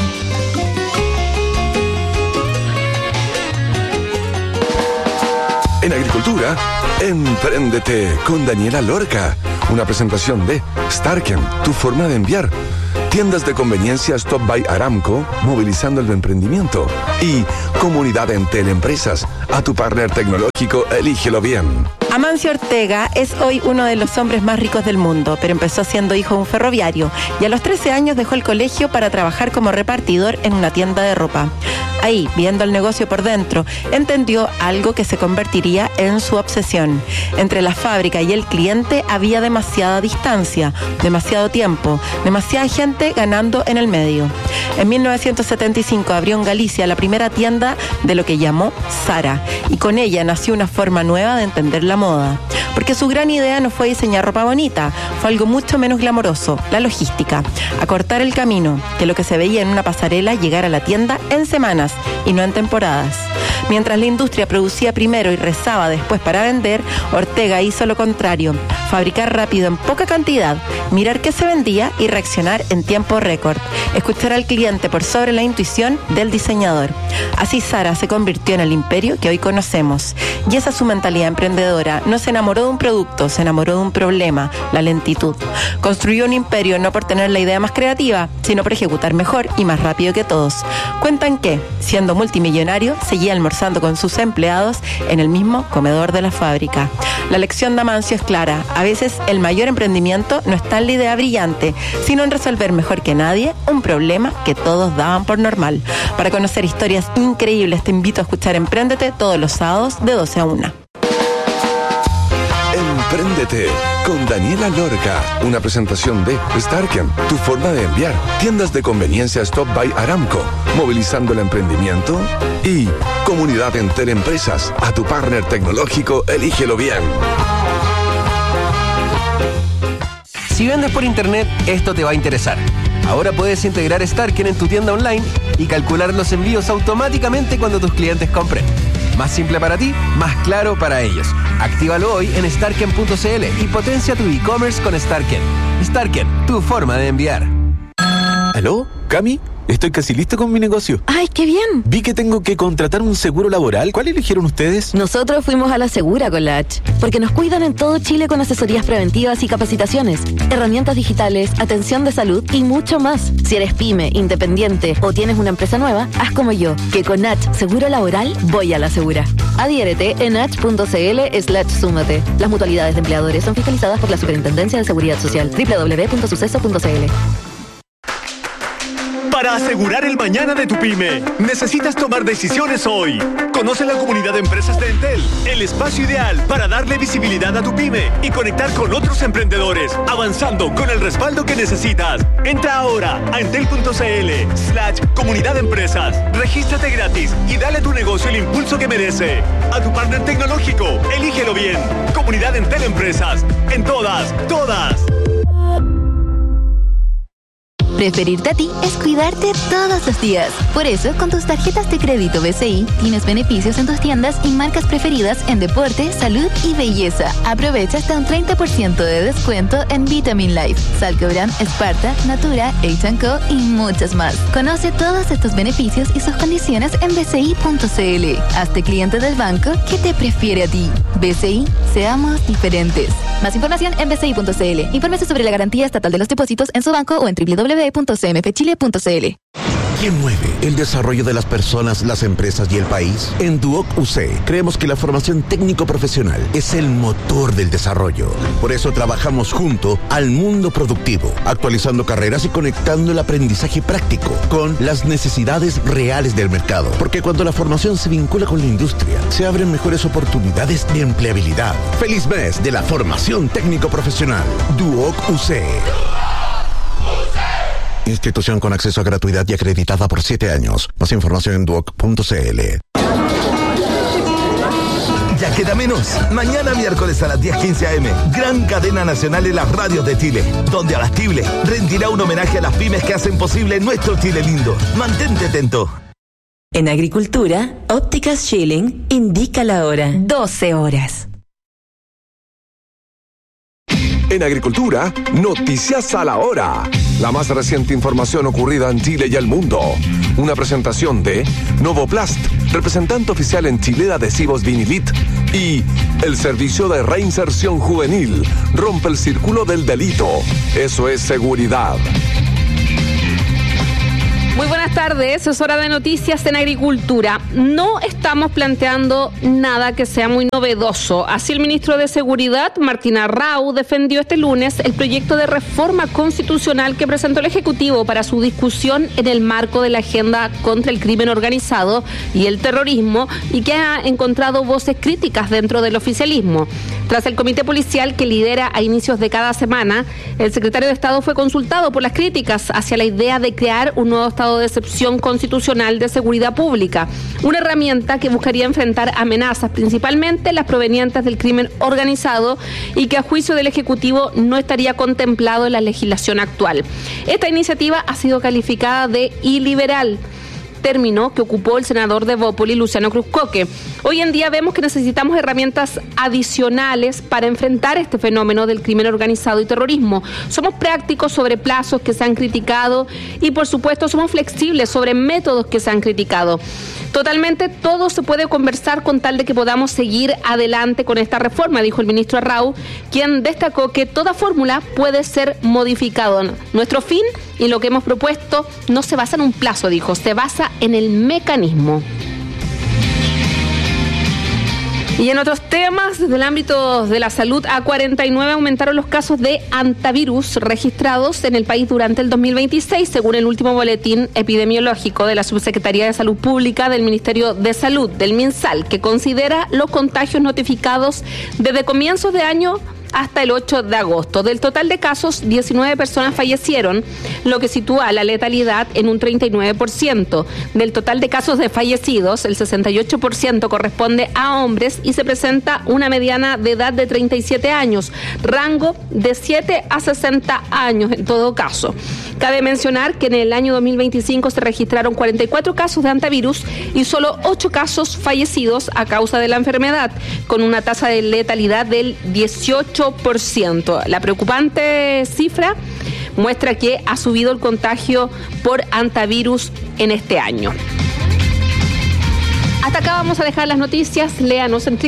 En Agricultura, Empréndete con Daniela Lorca. Una presentación de Starken, tu forma de enviar. Tiendas de conveniencia Stop by Aramco, movilizando el emprendimiento. Y Comunidad Entel Empresas, a tu partner tecnológico, elígelo bien. Amancio Ortega es hoy uno de los hombres más ricos del mundo, pero empezó siendo hijo de un ferroviario y a los 13 años dejó el colegio para trabajar como repartidor en una tienda de ropa. Ahí, viendo el negocio por dentro, entendió algo que se convertiría en su obsesión. Entre la fábrica y el cliente había demasiada distancia, demasiado tiempo, demasiada gente ganando en el medio. En 1975 abrió en Galicia la primera tienda de lo que llamó Zara, y con ella nació una forma nueva de entender la moda. Porque su gran idea no fue diseñar ropa bonita, fue algo mucho menos glamoroso, la logística. Acortar el camino, que lo que se veía en una pasarela llegara a la tienda en semanas y no en temporadas. Mientras la industria producía primero y rezaba después para vender, Ortega hizo lo contrario, fabricar rápido en poca cantidad, mirar qué se vendía y reaccionar en tiempo récord, escuchar al cliente por sobre la intuición del diseñador. Así Zara se convirtió en el imperio que hoy conocemos. Y esa es su mentalidad emprendedora. No se enamoró de un producto, se enamoró de un problema, la lentitud. Construyó un imperio no por tener la idea más creativa, sino por ejecutar mejor y más rápido que todos. Cuentan que, siendo multimillonario, seguía almorzando con sus empleados en el mismo comedor de la fábrica. La lección de Amancio es clara. A veces el mayor emprendimiento no está en la idea brillante, sino en resolver mejor que nadie un problema que todos daban por normal. Para conocer historias increíbles, te invito a escuchar Empréndete todos los sábados de 12 a 1. Empréndete con Daniela Lorca. Una presentación de Starken, tu forma de enviar. Tiendas de conveniencia Stop by Aramco, movilizando el emprendimiento. Y Comunidad Entel Empresas, a tu partner tecnológico, elígelo bien. Si vendes por internet, esto te va a interesar. Ahora puedes integrar Starken en tu tienda online y calcular los envíos automáticamente cuando tus clientes compren. Más simple para ti, más claro para ellos. Actívalo hoy en starken.cl y potencia tu e-commerce con Starken. Starken, tu forma de enviar. ¿Aló? ¿Cami? Estoy casi listo con mi negocio. ¡Ay, qué bien! Vi que tengo que contratar un seguro laboral. ¿Cuál eligieron ustedes? Nosotros fuimos a la Segura con la H, porque nos cuidan en todo Chile con asesorías preventivas y capacitaciones, herramientas digitales, atención de salud y mucho más. Si eres pyme, independiente o tienes una empresa nueva, haz como yo, que con H Seguro Laboral voy a la Segura. Adhiérete en h.cl/súmate. Las mutualidades de empleadores son fiscalizadas por la Superintendencia de Seguridad Social. www.suceso.cl. Para asegurar el mañana de tu pyme, necesitas tomar decisiones hoy. Conoce la comunidad de empresas de Entel, el espacio ideal para darle visibilidad a tu pyme y conectar con otros emprendedores, avanzando con el respaldo que necesitas. Entra ahora a entel.cl/comunidad de empresas. Regístrate gratis y dale a tu negocio el impulso que merece. A tu partner tecnológico, elígelo bien. Comunidad Entel Empresas. En todas. Preferirte a ti es cuidarte todos los días. Por eso, con tus tarjetas de crédito BCI, tienes beneficios en tus tiendas y marcas preferidas en deporte, salud y belleza. Aprovecha hasta un 30% de descuento en Vitamin Life, Salcobran, Sparta, Natura, H&Co y muchas más. Conoce todos estos beneficios y sus condiciones en bci.cl. Hazte cliente del banco que te prefiere a ti. BCI, seamos diferentes. Más información en bci.cl. Infórmese sobre la garantía estatal de los depósitos en su banco o en www.cmfchile.cl. ¿Quién mueve el desarrollo de las personas, las empresas y el país? En Duoc UC creemos que la formación técnico-profesional es el motor del desarrollo. Por eso trabajamos junto al mundo productivo, actualizando carreras y conectando el aprendizaje práctico con las necesidades reales del mercado. Porque cuando la formación se vincula con la industria, se abren mejores oportunidades de empleabilidad. ¡Feliz mes de la formación técnico-profesional! Duoc UC. Institución con acceso a gratuidad y acreditada por 7 años. Más información en duoc.cl. Ya queda menos. Mañana miércoles a las 10:15 a.m. Gran cadena nacional en las radios de Chile, donde Abastible rendirá un homenaje a las pymes que hacen posible nuestro Chile lindo. Mantente atento. En Agricultura, Ópticas Schilling indica la hora. 12 horas. En Agricultura, noticias a la hora. La más reciente información ocurrida en Chile y el mundo. Una presentación de Novoplast, representante oficial en Chile de adhesivos Vinilit, y el servicio de reinserción juvenil rompe el círculo del delito. Eso es seguridad. Muy buenas tardes, es hora de noticias en Agricultura. No estamos planteando nada que sea muy novedoso. Así el ministro de Seguridad, Martín Arrau, defendió este lunes el proyecto de reforma constitucional que presentó el Ejecutivo para su discusión en el marco de la agenda contra el crimen organizado y el terrorismo, y que ha encontrado voces críticas dentro del oficialismo. Tras el comité policial que lidera a inicios de cada semana, el secretario de Estado fue consultado por las críticas hacia la idea de crear un nuevo estado de excepción constitucional de seguridad pública, una herramienta que buscaría enfrentar amenazas, principalmente las provenientes del crimen organizado, y que a juicio del Ejecutivo no estaría contemplado en la legislación actual. Esta iniciativa ha sido calificada de iliberal, término que ocupó el senador de Bópoli, Luciano Cruzcoque. Hoy en día vemos que necesitamos herramientas adicionales para enfrentar este fenómeno del crimen organizado y terrorismo. Somos prácticos sobre plazos que se han criticado y, por supuesto, somos flexibles sobre métodos que se han criticado. Totalmente todo se puede conversar con tal de que podamos seguir adelante con esta reforma, dijo el ministro Arrau, quien destacó que toda fórmula puede ser modificada. Nuestro fin y lo que hemos propuesto no se basa en un plazo, dijo, se basa en el mecanismo. Y en otros temas, desde el ámbito de la salud, a 49 aumentaron los casos de hantavirus registrados en el país durante el 2026, según el último boletín epidemiológico de la Subsecretaría de Salud Pública del Ministerio de Salud, del MinSal, que considera los contagios notificados desde comienzos de año hasta el 8 de agosto. Del total de casos, 19 personas fallecieron, lo que sitúa la letalidad en un 39%. Del total de casos de fallecidos, el 68% corresponde a hombres y se presenta una mediana de edad de 37 años, rango de 7 a 60 años en todo caso. Cabe mencionar que en el año 2025 se registraron 44 casos de hantavirus y solo 8 casos fallecidos a causa de la enfermedad, con una tasa de letalidad del 18%. La preocupante cifra muestra que ha subido el contagio por hantavirus en este año. Hasta acá vamos a dejar las noticias. Léanos en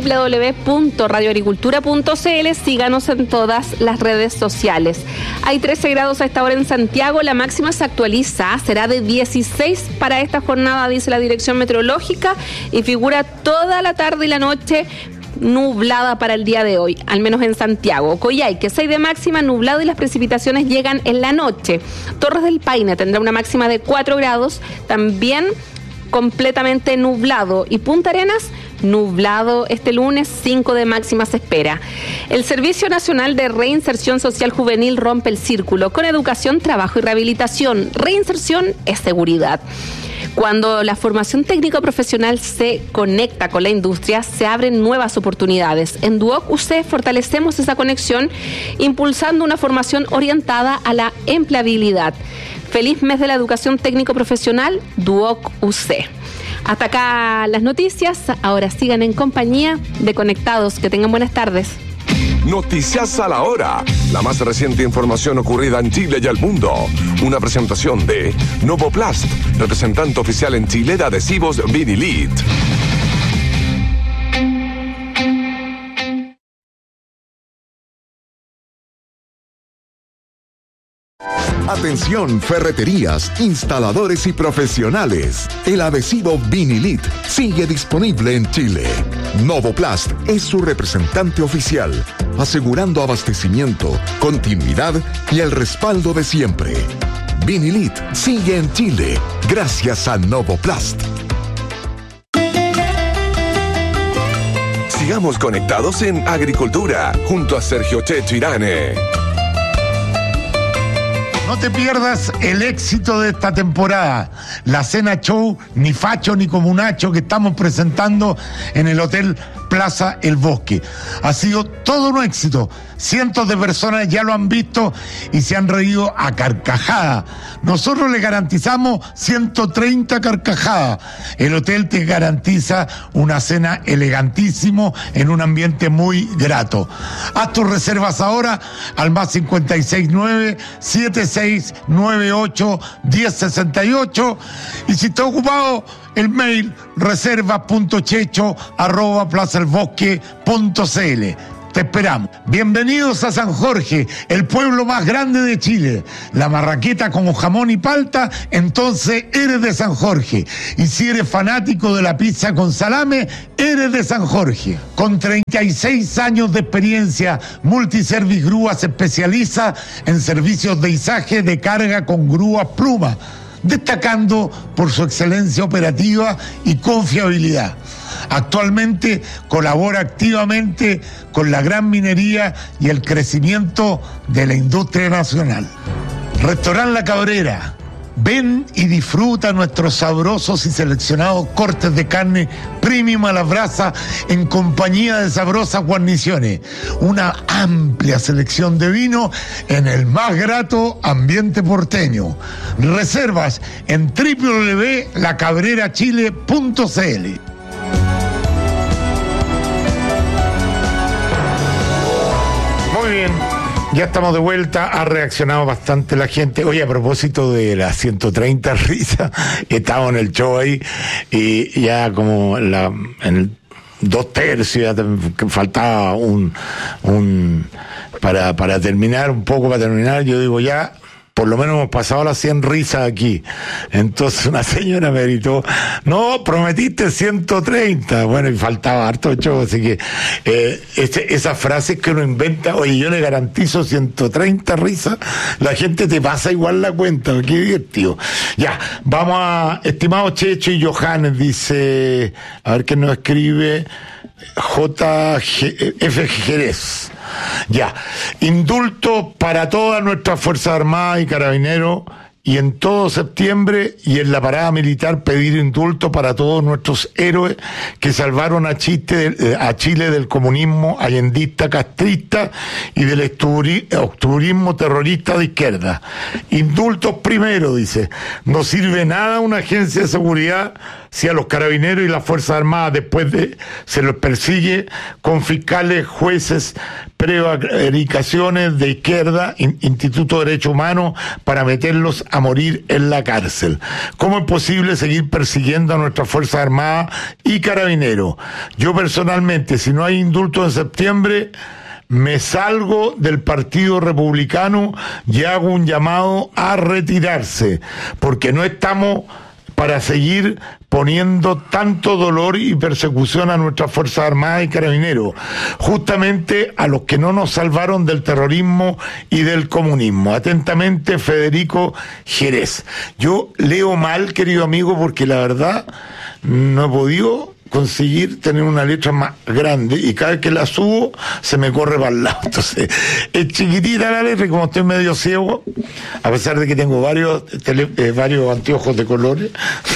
www.radioagricultura.cl. Síganos en todas las redes sociales. Hay 13 grados a esta hora en Santiago. La máxima se actualiza. Será de 16 para esta jornada, dice la Dirección Meteorológica, y figura toda la tarde y la noche nublada para el día de hoy, al menos en Santiago. Coyhaique, 6 de máxima, nublado, y las precipitaciones llegan en la noche. Torres del Paine tendrá una máxima de 4 grados, también completamente nublado. Y Punta Arenas, nublado este lunes, 5 de máxima se espera. El Servicio Nacional de Reinserción Social Juvenil rompe el círculo con educación, trabajo y rehabilitación. Reinserción es seguridad. Cuando la formación técnico profesional se conecta con la industria, se abren nuevas oportunidades. En Duoc UC fortalecemos esa conexión, impulsando una formación orientada a la empleabilidad. Feliz mes de la educación técnico profesional, Duoc UC. Hasta acá las noticias. Ahora sigan en compañía de Conectados. Que tengan buenas tardes. Noticias a la hora. La más reciente información ocurrida en Chile y el mundo. Una presentación de Novoplast, representante oficial en Chile de adhesivos Vinilit. Atención, ferreterías, instaladores y profesionales. El adhesivo Vinilit sigue disponible en Chile. Novoplast es su representante oficial, asegurando abastecimiento, continuidad y el respaldo de siempre. Vinilit sigue en Chile gracias a Novoplast. Sigamos conectados en Agricultura junto a Sergio Checho Irane. No te pierdas el éxito de esta temporada, la cena show Ni Facho ni Comunacho, que estamos presentando en el Hotel Plaza El Bosque. Ha sido todo un éxito. Cientos de personas ya lo han visto y se han reído a carcajadas. Nosotros le garantizamos 130 carcajadas. El hotel te garantiza una cena elegantísimo en un ambiente muy grato. Haz tus reservas ahora al más 569-7698-1068 y si está ocupado, el mail reserva.checho@plazaelbosque.cl. Te esperamos. Bienvenidos a San Jorge, el pueblo más grande de Chile. La marraqueta como jamón y palta, entonces eres de San Jorge. Y si eres fanático de la pizza con salame, eres de San Jorge. Con 36 años de experiencia, Multiservice Grúa se especializa en servicios de izaje de carga con grúas Pluma, destacando por su excelencia operativa y confiabilidad. Actualmente colabora activamente con la gran minería y el crecimiento de la industria nacional. Restaurant La Cabrera. Ven y disfruta nuestros sabrosos y seleccionados cortes de carne premium a la brasa en compañía de sabrosas guarniciones. Una amplia selección de vino en el más grato ambiente porteño. Reservas en www.lacabrerachile.cl. Muy bien. Ya estamos de vuelta, ha reaccionado bastante la gente. Oye, a propósito de las 130 risas, estamos en el show ahí y ya como en el 2/3 ya faltaba para terminar, un poco para terminar, yo digo ya, por lo menos hemos pasado las 100 risas aquí. Entonces una señora me gritó, no, prometiste 130. Bueno, y faltaba harto show, así que esas frases que uno inventa, oye, yo le garantizo 130 risas, la gente te pasa igual la cuenta, qué divertido. Ya, vamos a, estimados Checho y Johannes, dice, a ver qué nos escribe, JF Jerez. Ya, indulto para todas nuestras Fuerzas Armadas y Carabineros, y en todo septiembre y en la parada militar pedir indulto para todos nuestros héroes que salvaron a Chile del comunismo allendista castrista y del octubrismo terrorista de izquierda. Indultos primero, dice. No sirve nada una agencia de seguridad si a los carabineros y las Fuerzas Armadas después se los persigue con fiscales, jueces, prevaricaciones de izquierda, Instituto de Derechos Humanos, para meterlos a morir en la cárcel. ¿Cómo es posible seguir persiguiendo a nuestras Fuerzas Armadas y Carabineros? Yo personalmente, si no hay indulto en septiembre, me salgo del Partido Republicano y hago un llamado a retirarse, porque no estamos para seguir poniendo tanto dolor y persecución a nuestras Fuerzas Armadas y Carabineros, justamente a los que no nos salvaron del terrorismo y del comunismo. Atentamente, Federico Jerez. Yo leo mal, querido amigo, porque la verdad no he podido conseguir tener una letra más grande y cada vez que la subo se me corre para el lado. Entonces es chiquitita la letra y como estoy medio ciego, a pesar de que tengo varios anteojos de colores,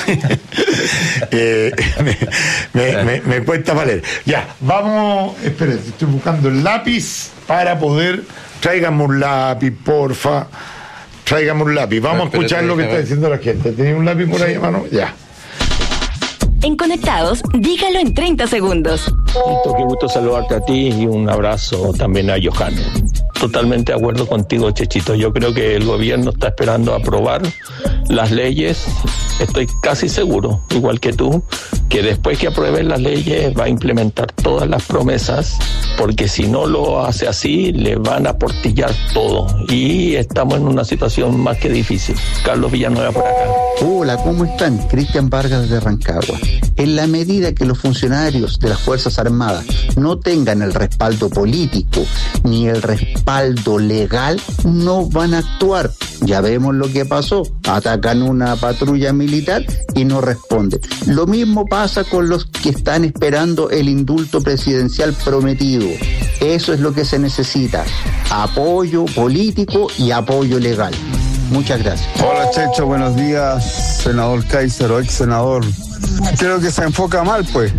me cuesta para leer. Ya, vamos, esperen, estoy buscando el lápiz para poder, tráigame un lápiz, porfa, tráigame un lápiz, vamos a escuchar lo que está diciendo la gente. ¿Tenía un lápiz por ahí, hermano? Ya. En Conectados, dígalo en 30 segundos. Qué gusto saludarte a ti y un abrazo también a Johannes. Totalmente de acuerdo contigo, Chechito. Yo creo que el gobierno está esperando aprobar las leyes. Estoy casi seguro, igual que tú, que después que aprueben las leyes va a implementar todas las promesas, porque si no lo hace así, le van a portillar todo. Y estamos en una situación más que difícil. Carlos Villanueva por acá. Hola, ¿cómo están? Cristian Vargas de Rancagua. En la medida que los funcionarios de las Fuerzas Armadas no tengan el respaldo político ni el respaldo legal, no van a actuar. Ya vemos lo que pasó. Atacan una patrulla militar y no responden. Lo mismo pasa con los que están esperando el indulto presidencial prometido. Eso es lo que se necesita. Apoyo político y apoyo legal. Muchas gracias. Hola Checho, buenos días, senador Kaiser o ex senador. Creo que se enfoca mal, pues.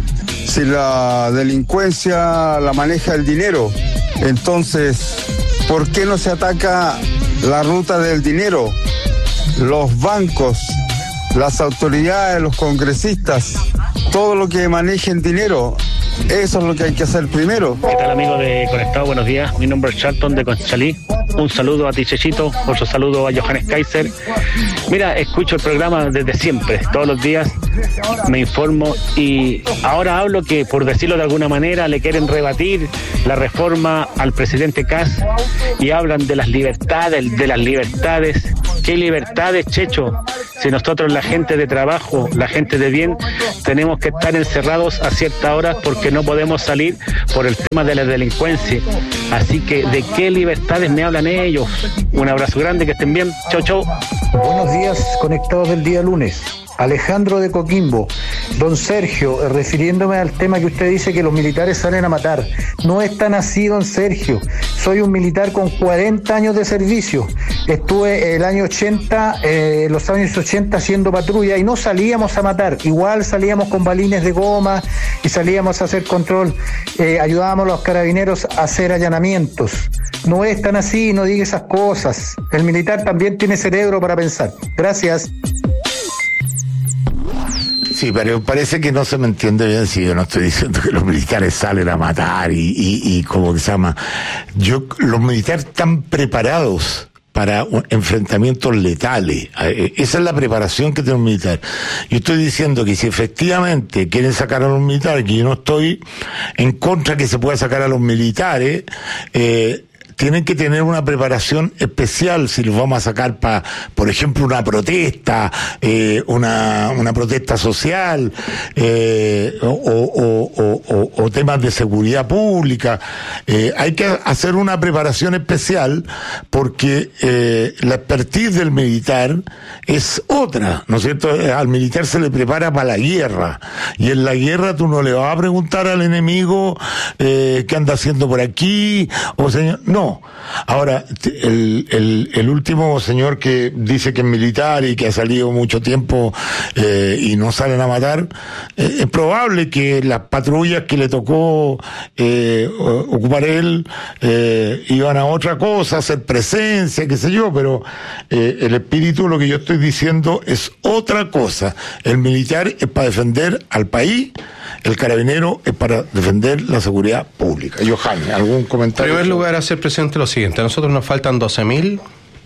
si la delincuencia la maneja el dinero, entonces, ¿por qué no se ataca la ruta del dinero? Los bancos, las autoridades, los congresistas, todo lo que manejen dinero. Eso es lo que hay que hacer primero. ¿Qué tal, amigos de Conectado? Buenos días. Mi nombre es Charlton de Conchalí. Un saludo a ti, Chechito. Otro saludo a Johannes Kaiser. Mira, escucho el programa desde siempre. Todos los días me informo y ahora hablo que, por decirlo de alguna manera, le quieren rebatir la reforma al presidente Kast y hablan de las libertades, ¿Qué libertades, Checho? Si nosotros, la gente de trabajo, la gente de bien, tenemos que estar encerrados a ciertas horas porque no podemos salir por el tema de la delincuencia. Así que, ¿de qué libertades me hablan ellos? Un abrazo grande, que estén bien. Chau, chau. Buenos días, conectados del día lunes. Alejandro de Coquimbo. Don Sergio, refiriéndome al tema que usted dice que los militares salen a matar. No es tan así, don Sergio. Soy un militar con 40 años de servicio. Estuve el año 80, los años 80 haciendo patrulla y no salíamos a matar. Igual salíamos con balines de goma y salíamos a hacer control. Ayudábamos a los carabineros a hacer allanamientos. No es tan así, no diga esas cosas. El militar también tiene cerebro para pensar. Gracias. Sí, pero parece que no se me entiende bien si yo no estoy diciendo que los militares salen a matar y como que se llama. Los militares están preparados para enfrentamientos letales. Esa es la preparación que tiene un militar. Yo estoy diciendo que si efectivamente quieren sacar a los militares, que yo no estoy en contra que se pueda sacar a los militares, tienen que tener una preparación especial si los vamos a sacar para, por ejemplo, una protesta, una protesta social, o temas de seguridad pública. Hay que hacer una preparación especial porque la expertise del militar es otra, ¿no es cierto? Al militar se le prepara para la guerra, y en la guerra tú no le vas a preguntar al enemigo qué anda haciendo por aquí, o señor, no. Ahora, el último señor que dice que es militar y que ha salido mucho tiempo y no salen a matar, es probable que las patrullas que le tocó ocupar él iban a otra cosa, hacer presencia, qué sé yo, pero el espíritu, lo que yo estoy diciendo es otra cosa. El militar es para defender al país, el carabinero es para defender la seguridad pública. Johanny, ¿algún comentario? En primer lugar, hacer presente lo siguiente: a nosotros nos faltan 12.000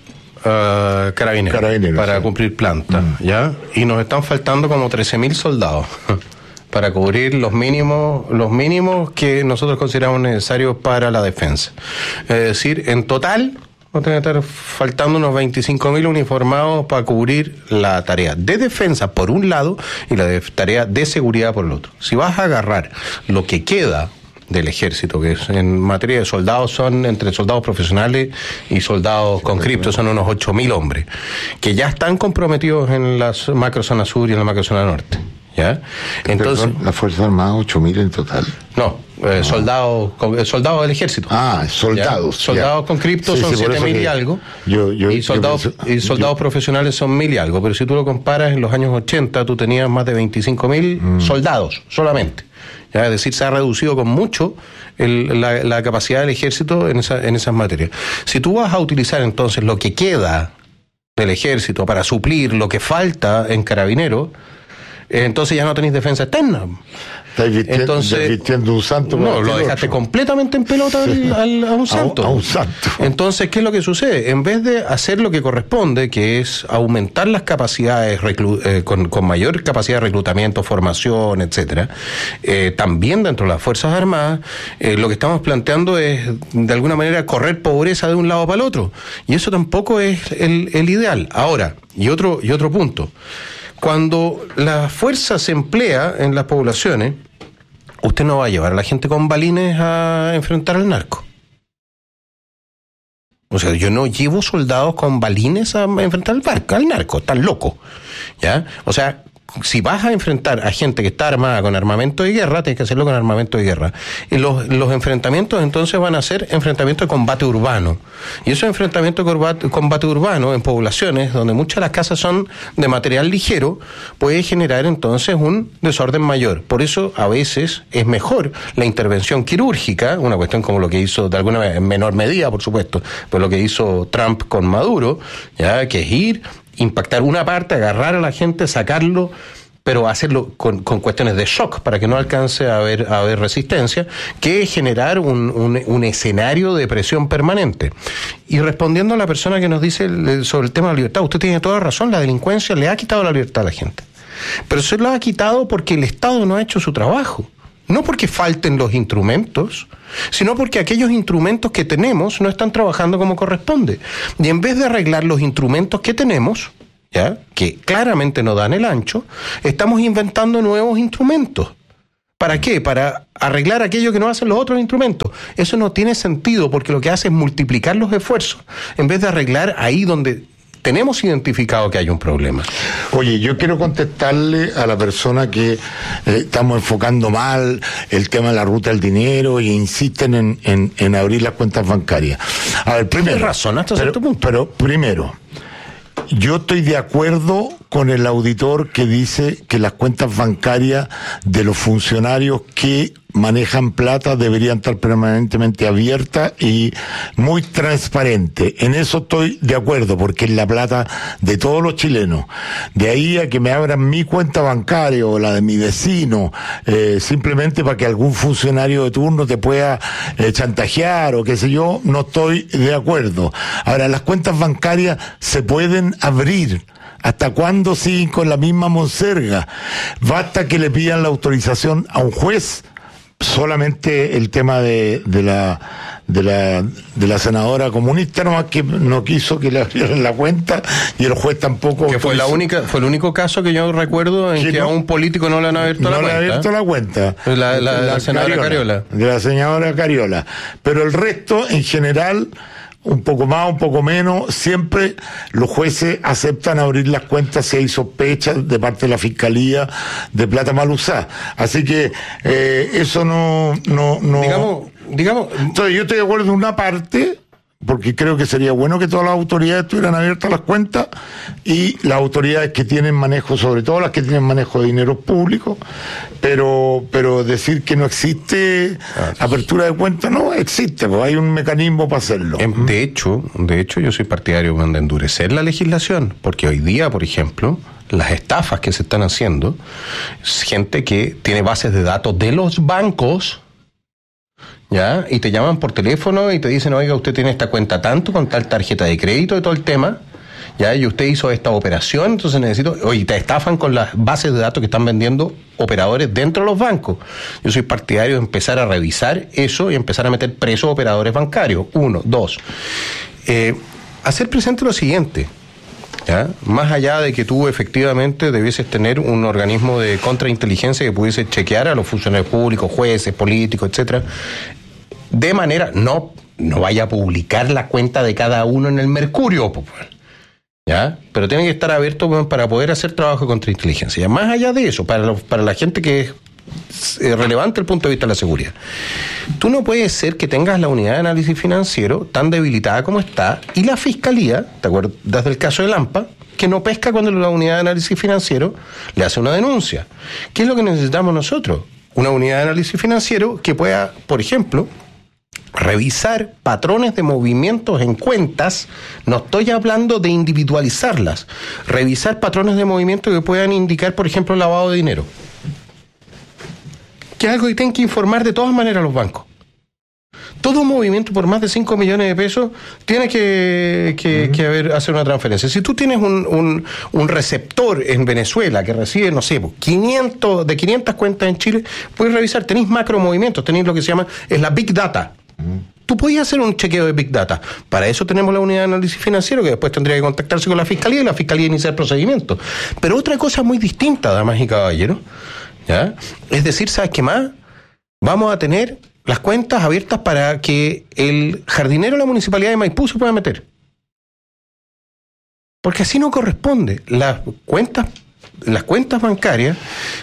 carabineros para cumplir planta, ¿ya? Y nos están faltando como 13.000 soldados para cubrir los mínimos que nosotros consideramos necesarios para la defensa. Es decir, en total vamos a estar faltando unos 25.000 uniformados para cubrir la tarea de defensa por un lado y la tarea de seguridad por el otro. Si vas a agarrar lo que queda del ejército, que es en materia de soldados, son entre soldados profesionales y soldados con cripto, son unos 8.000 hombres que ya están comprometidos en la macrozona sur y en la macrozona norte, ¿ya? Entonces, la Fuerza Armada, 8.000 en total. No, soldados del ejército. Soldados. ¿Ya? Soldados con cripto son 7.000 y algo. Y soldados profesionales son 1.000 y algo. Pero si tú lo comparas, en los años 80 tú tenías más de 25.000 soldados solamente. ¿Ya? Es decir, se ha reducido con mucho la capacidad del ejército en esas materias. Si tú vas a utilizar entonces lo que queda del ejército para suplir lo que falta en carabineros, entonces ya no tenéis defensa externa. Entonces, vistiendo un santo. No, lo dejaste completamente en pelota a un santo. A un santo. Entonces, ¿qué es lo que sucede? En vez de hacer lo que corresponde, que es aumentar las capacidades con mayor capacidad de reclutamiento, formación, etcétera, también dentro de las Fuerzas Armadas, lo que estamos planteando es, de alguna manera, correr pobreza de un lado para el otro. Y eso tampoco es el ideal. Ahora, y otro punto. Cuando la fuerza se emplea en las poblaciones, usted no va a llevar a la gente con balines a enfrentar al narco. O sea, yo no llevo soldados con balines a enfrentar al narco, están locos, ¿ya? O sea, si vas a enfrentar a gente que está armada con armamento de guerra, tienes que hacerlo con armamento de guerra. Y los enfrentamientos entonces van a ser enfrentamientos de combate urbano. Y esos enfrentamientos de combate urbano en poblaciones donde muchas de las casas son de material ligero, puede generar entonces un desorden mayor. Por eso a veces es mejor la intervención quirúrgica, una cuestión como lo que hizo, de alguna en menor medida por supuesto, pero lo que hizo Trump con Maduro, ya, que es ir, impactar una parte, agarrar a la gente, sacarlo, pero hacerlo con cuestiones de shock para que no alcance a haber resistencia, que es generar un escenario de presión permanente. Y respondiendo a la persona que nos dice sobre el tema de la libertad, usted tiene toda razón, la delincuencia le ha quitado la libertad a la gente. Pero se lo ha quitado porque el Estado no ha hecho su trabajo. No porque falten los instrumentos, sino porque aquellos instrumentos que tenemos no están trabajando como corresponde. Y en vez de arreglar los instrumentos que tenemos, ¿ya?, que claramente no dan el ancho, estamos inventando nuevos instrumentos. ¿Para qué? Para arreglar aquello que no hacen los otros instrumentos. Eso no tiene sentido, porque lo que hace es multiplicar los esfuerzos, en vez de arreglar ahí donde tenemos identificado que hay un problema. Oye, yo quiero contestarle a la persona que estamos enfocando mal el tema de la ruta del dinero y insisten en abrir las cuentas bancarias. A ver, primero, tienes razón hasta cierto punto. Pero primero, yo estoy de acuerdo con el auditor que dice que las cuentas bancarias de los funcionarios que manejan plata deberían estar permanentemente abiertas y muy transparentes. En eso estoy de acuerdo, porque es la plata de todos los chilenos. De ahí a que me abran mi cuenta bancaria o la de mi vecino, simplemente para que algún funcionario de turno te pueda chantajear o qué sé yo, no estoy de acuerdo. Ahora, las cuentas bancarias se pueden abrir. ¿Hasta cuándo siguen con la misma monserga? Basta que le pidan la autorización a un juez. Solamente el tema de la senadora comunista, nomás que no quiso que le abrieran la cuenta, y el juez tampoco. Que fue el único caso que yo recuerdo en que a un político no le han abierto la cuenta. No le han abierto la cuenta. La senadora Cariola. De la señora Cariola. Pero el resto, en general, un poco más, un poco menos, siempre los jueces aceptan abrir las cuentas si hay sospechas de parte de la Fiscalía de plata mal usada. Así que eso no. Digamos. Entonces, yo estoy de acuerdo en una parte, porque creo que sería bueno que todas las autoridades estuvieran abiertas las cuentas, y las autoridades que tienen manejo, sobre todo las que tienen manejo de dinero público, pero decir que no existe apertura de cuentas, no existe, pues hay un mecanismo para hacerlo. De hecho, yo soy partidario de endurecer la legislación, porque hoy día, por ejemplo, las estafas que se están haciendo, gente que tiene bases de datos de los bancos, ¿ya?, y te llaman por teléfono y te dicen, oiga, usted tiene esta cuenta tanto, con tal tarjeta de crédito y todo el tema, ¿ya?, y usted hizo esta operación, entonces necesito, oye, te estafan con las bases de datos que están vendiendo operadores dentro de los bancos. Yo soy partidario de empezar a revisar eso y empezar a meter presos operadores bancarios. 1, 2. Hacer presente lo siguiente, ¿ya?, más allá de que tú efectivamente debieses tener un organismo de contrainteligencia que pudiese chequear a los funcionarios públicos, jueces, políticos, etcétera, de manera, no vaya a publicar la cuenta de cada uno en el Mercurio, ¿ya?, pero tiene que estar abierto para poder hacer trabajo de contrainteligencia. Ya más allá de eso, para la gente que es relevante el punto de vista de la seguridad, tú no puede ser que tengas la unidad de análisis financiero tan debilitada como está, y la Fiscalía, ¿te acuerdas del caso de Lampa?, que no pesca cuando la unidad de análisis financiero le hace una denuncia. ¿Qué es lo que necesitamos nosotros? Una unidad de análisis financiero que pueda, por ejemplo, revisar patrones de movimientos en cuentas. No estoy hablando de individualizarlas. Revisar patrones de movimiento que puedan indicar, por ejemplo, lavado de dinero, que es algo que tienen que informar de todas maneras los bancos. Todo movimiento por más de 5 millones de pesos tiene que hacer una transferencia. Si tú tienes un receptor en Venezuela que recibe, no sé, 500 cuentas en Chile, puedes revisar, tenéis macro movimientos, tenéis lo que se llama, es la Big Data. Tú podías hacer un chequeo de Big Data. Para eso tenemos la unidad de análisis financiero, que después tendría que contactarse con la Fiscalía y la Fiscalía iniciar procedimientos. Pero otra cosa muy distinta, damas y caballeros, ¿ya?, es decir, ¿sabes qué más? Vamos a tener las cuentas abiertas para que el jardinero de la Municipalidad de Maipú se pueda meter. Porque así no corresponde. Las cuentas las cuentas bancarias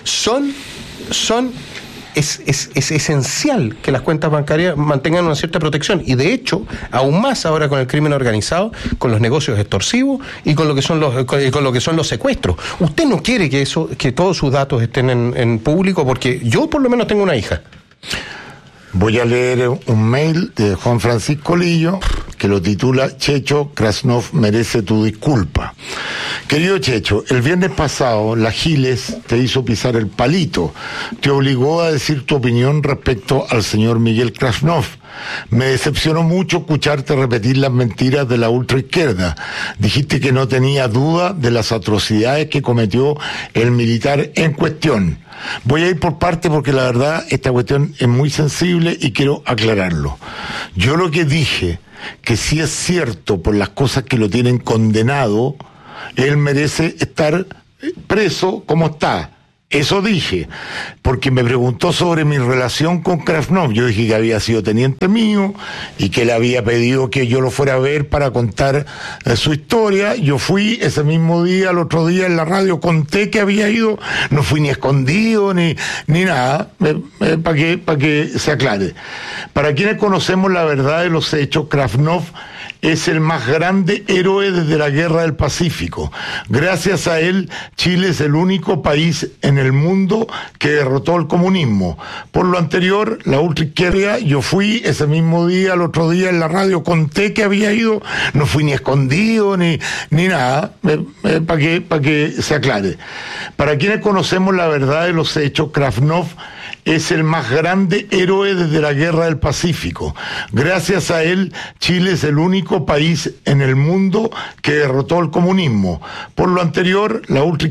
es esencial que las cuentas bancarias mantengan una cierta protección, y de hecho aún más ahora con el crimen organizado, con los negocios extorsivos y con lo que son los secuestros. Usted no quiere que todos sus datos estén en público, porque yo por lo menos tengo una hija. Voy a leer un mail de Juan Francisco Lillo que lo titula: Checho, Krasnov merece tu disculpa. Querido Checho, el viernes pasado la Giles te hizo pisar el palito, te obligó a decir tu opinión respecto al señor Miguel Krasnov. Me decepcionó mucho escucharte repetir las mentiras de la ultraizquierda. Dijiste que no tenía duda de las atrocidades que cometió el militar en cuestión. Voy a ir por parte porque la verdad esta cuestión es muy sensible y quiero aclararlo. Yo lo que dije, que si es cierto por las cosas que lo tienen condenado, él merece estar preso como está. Eso dije, porque me preguntó sobre mi relación con Krasnov. Yo dije que había sido teniente mío y que le había pedido que yo lo fuera a ver para contar su historia. Yo fui ese mismo día, al otro día en la radio conté que había ido, no fui ni escondido ni nada, para que se aclare. Para quienes conocemos la verdad de los hechos, Krasnov es el más grande héroe desde la Guerra del Pacífico. Gracias a él, Chile es el único país en el mundo que derrotó el comunismo. Por lo anterior, la ultraizquierda, yo fui ese mismo día, al otro día en la radio conté que había ido, no fui ni escondido ni nada, para que se aclare. Para quienes conocemos la verdad de los hechos, Krasnov es el más grande héroe desde la Guerra del Pacífico. Gracias a él, Chile es el único país en el mundo que derrotó el comunismo. Por lo anterior, la ultraizquierda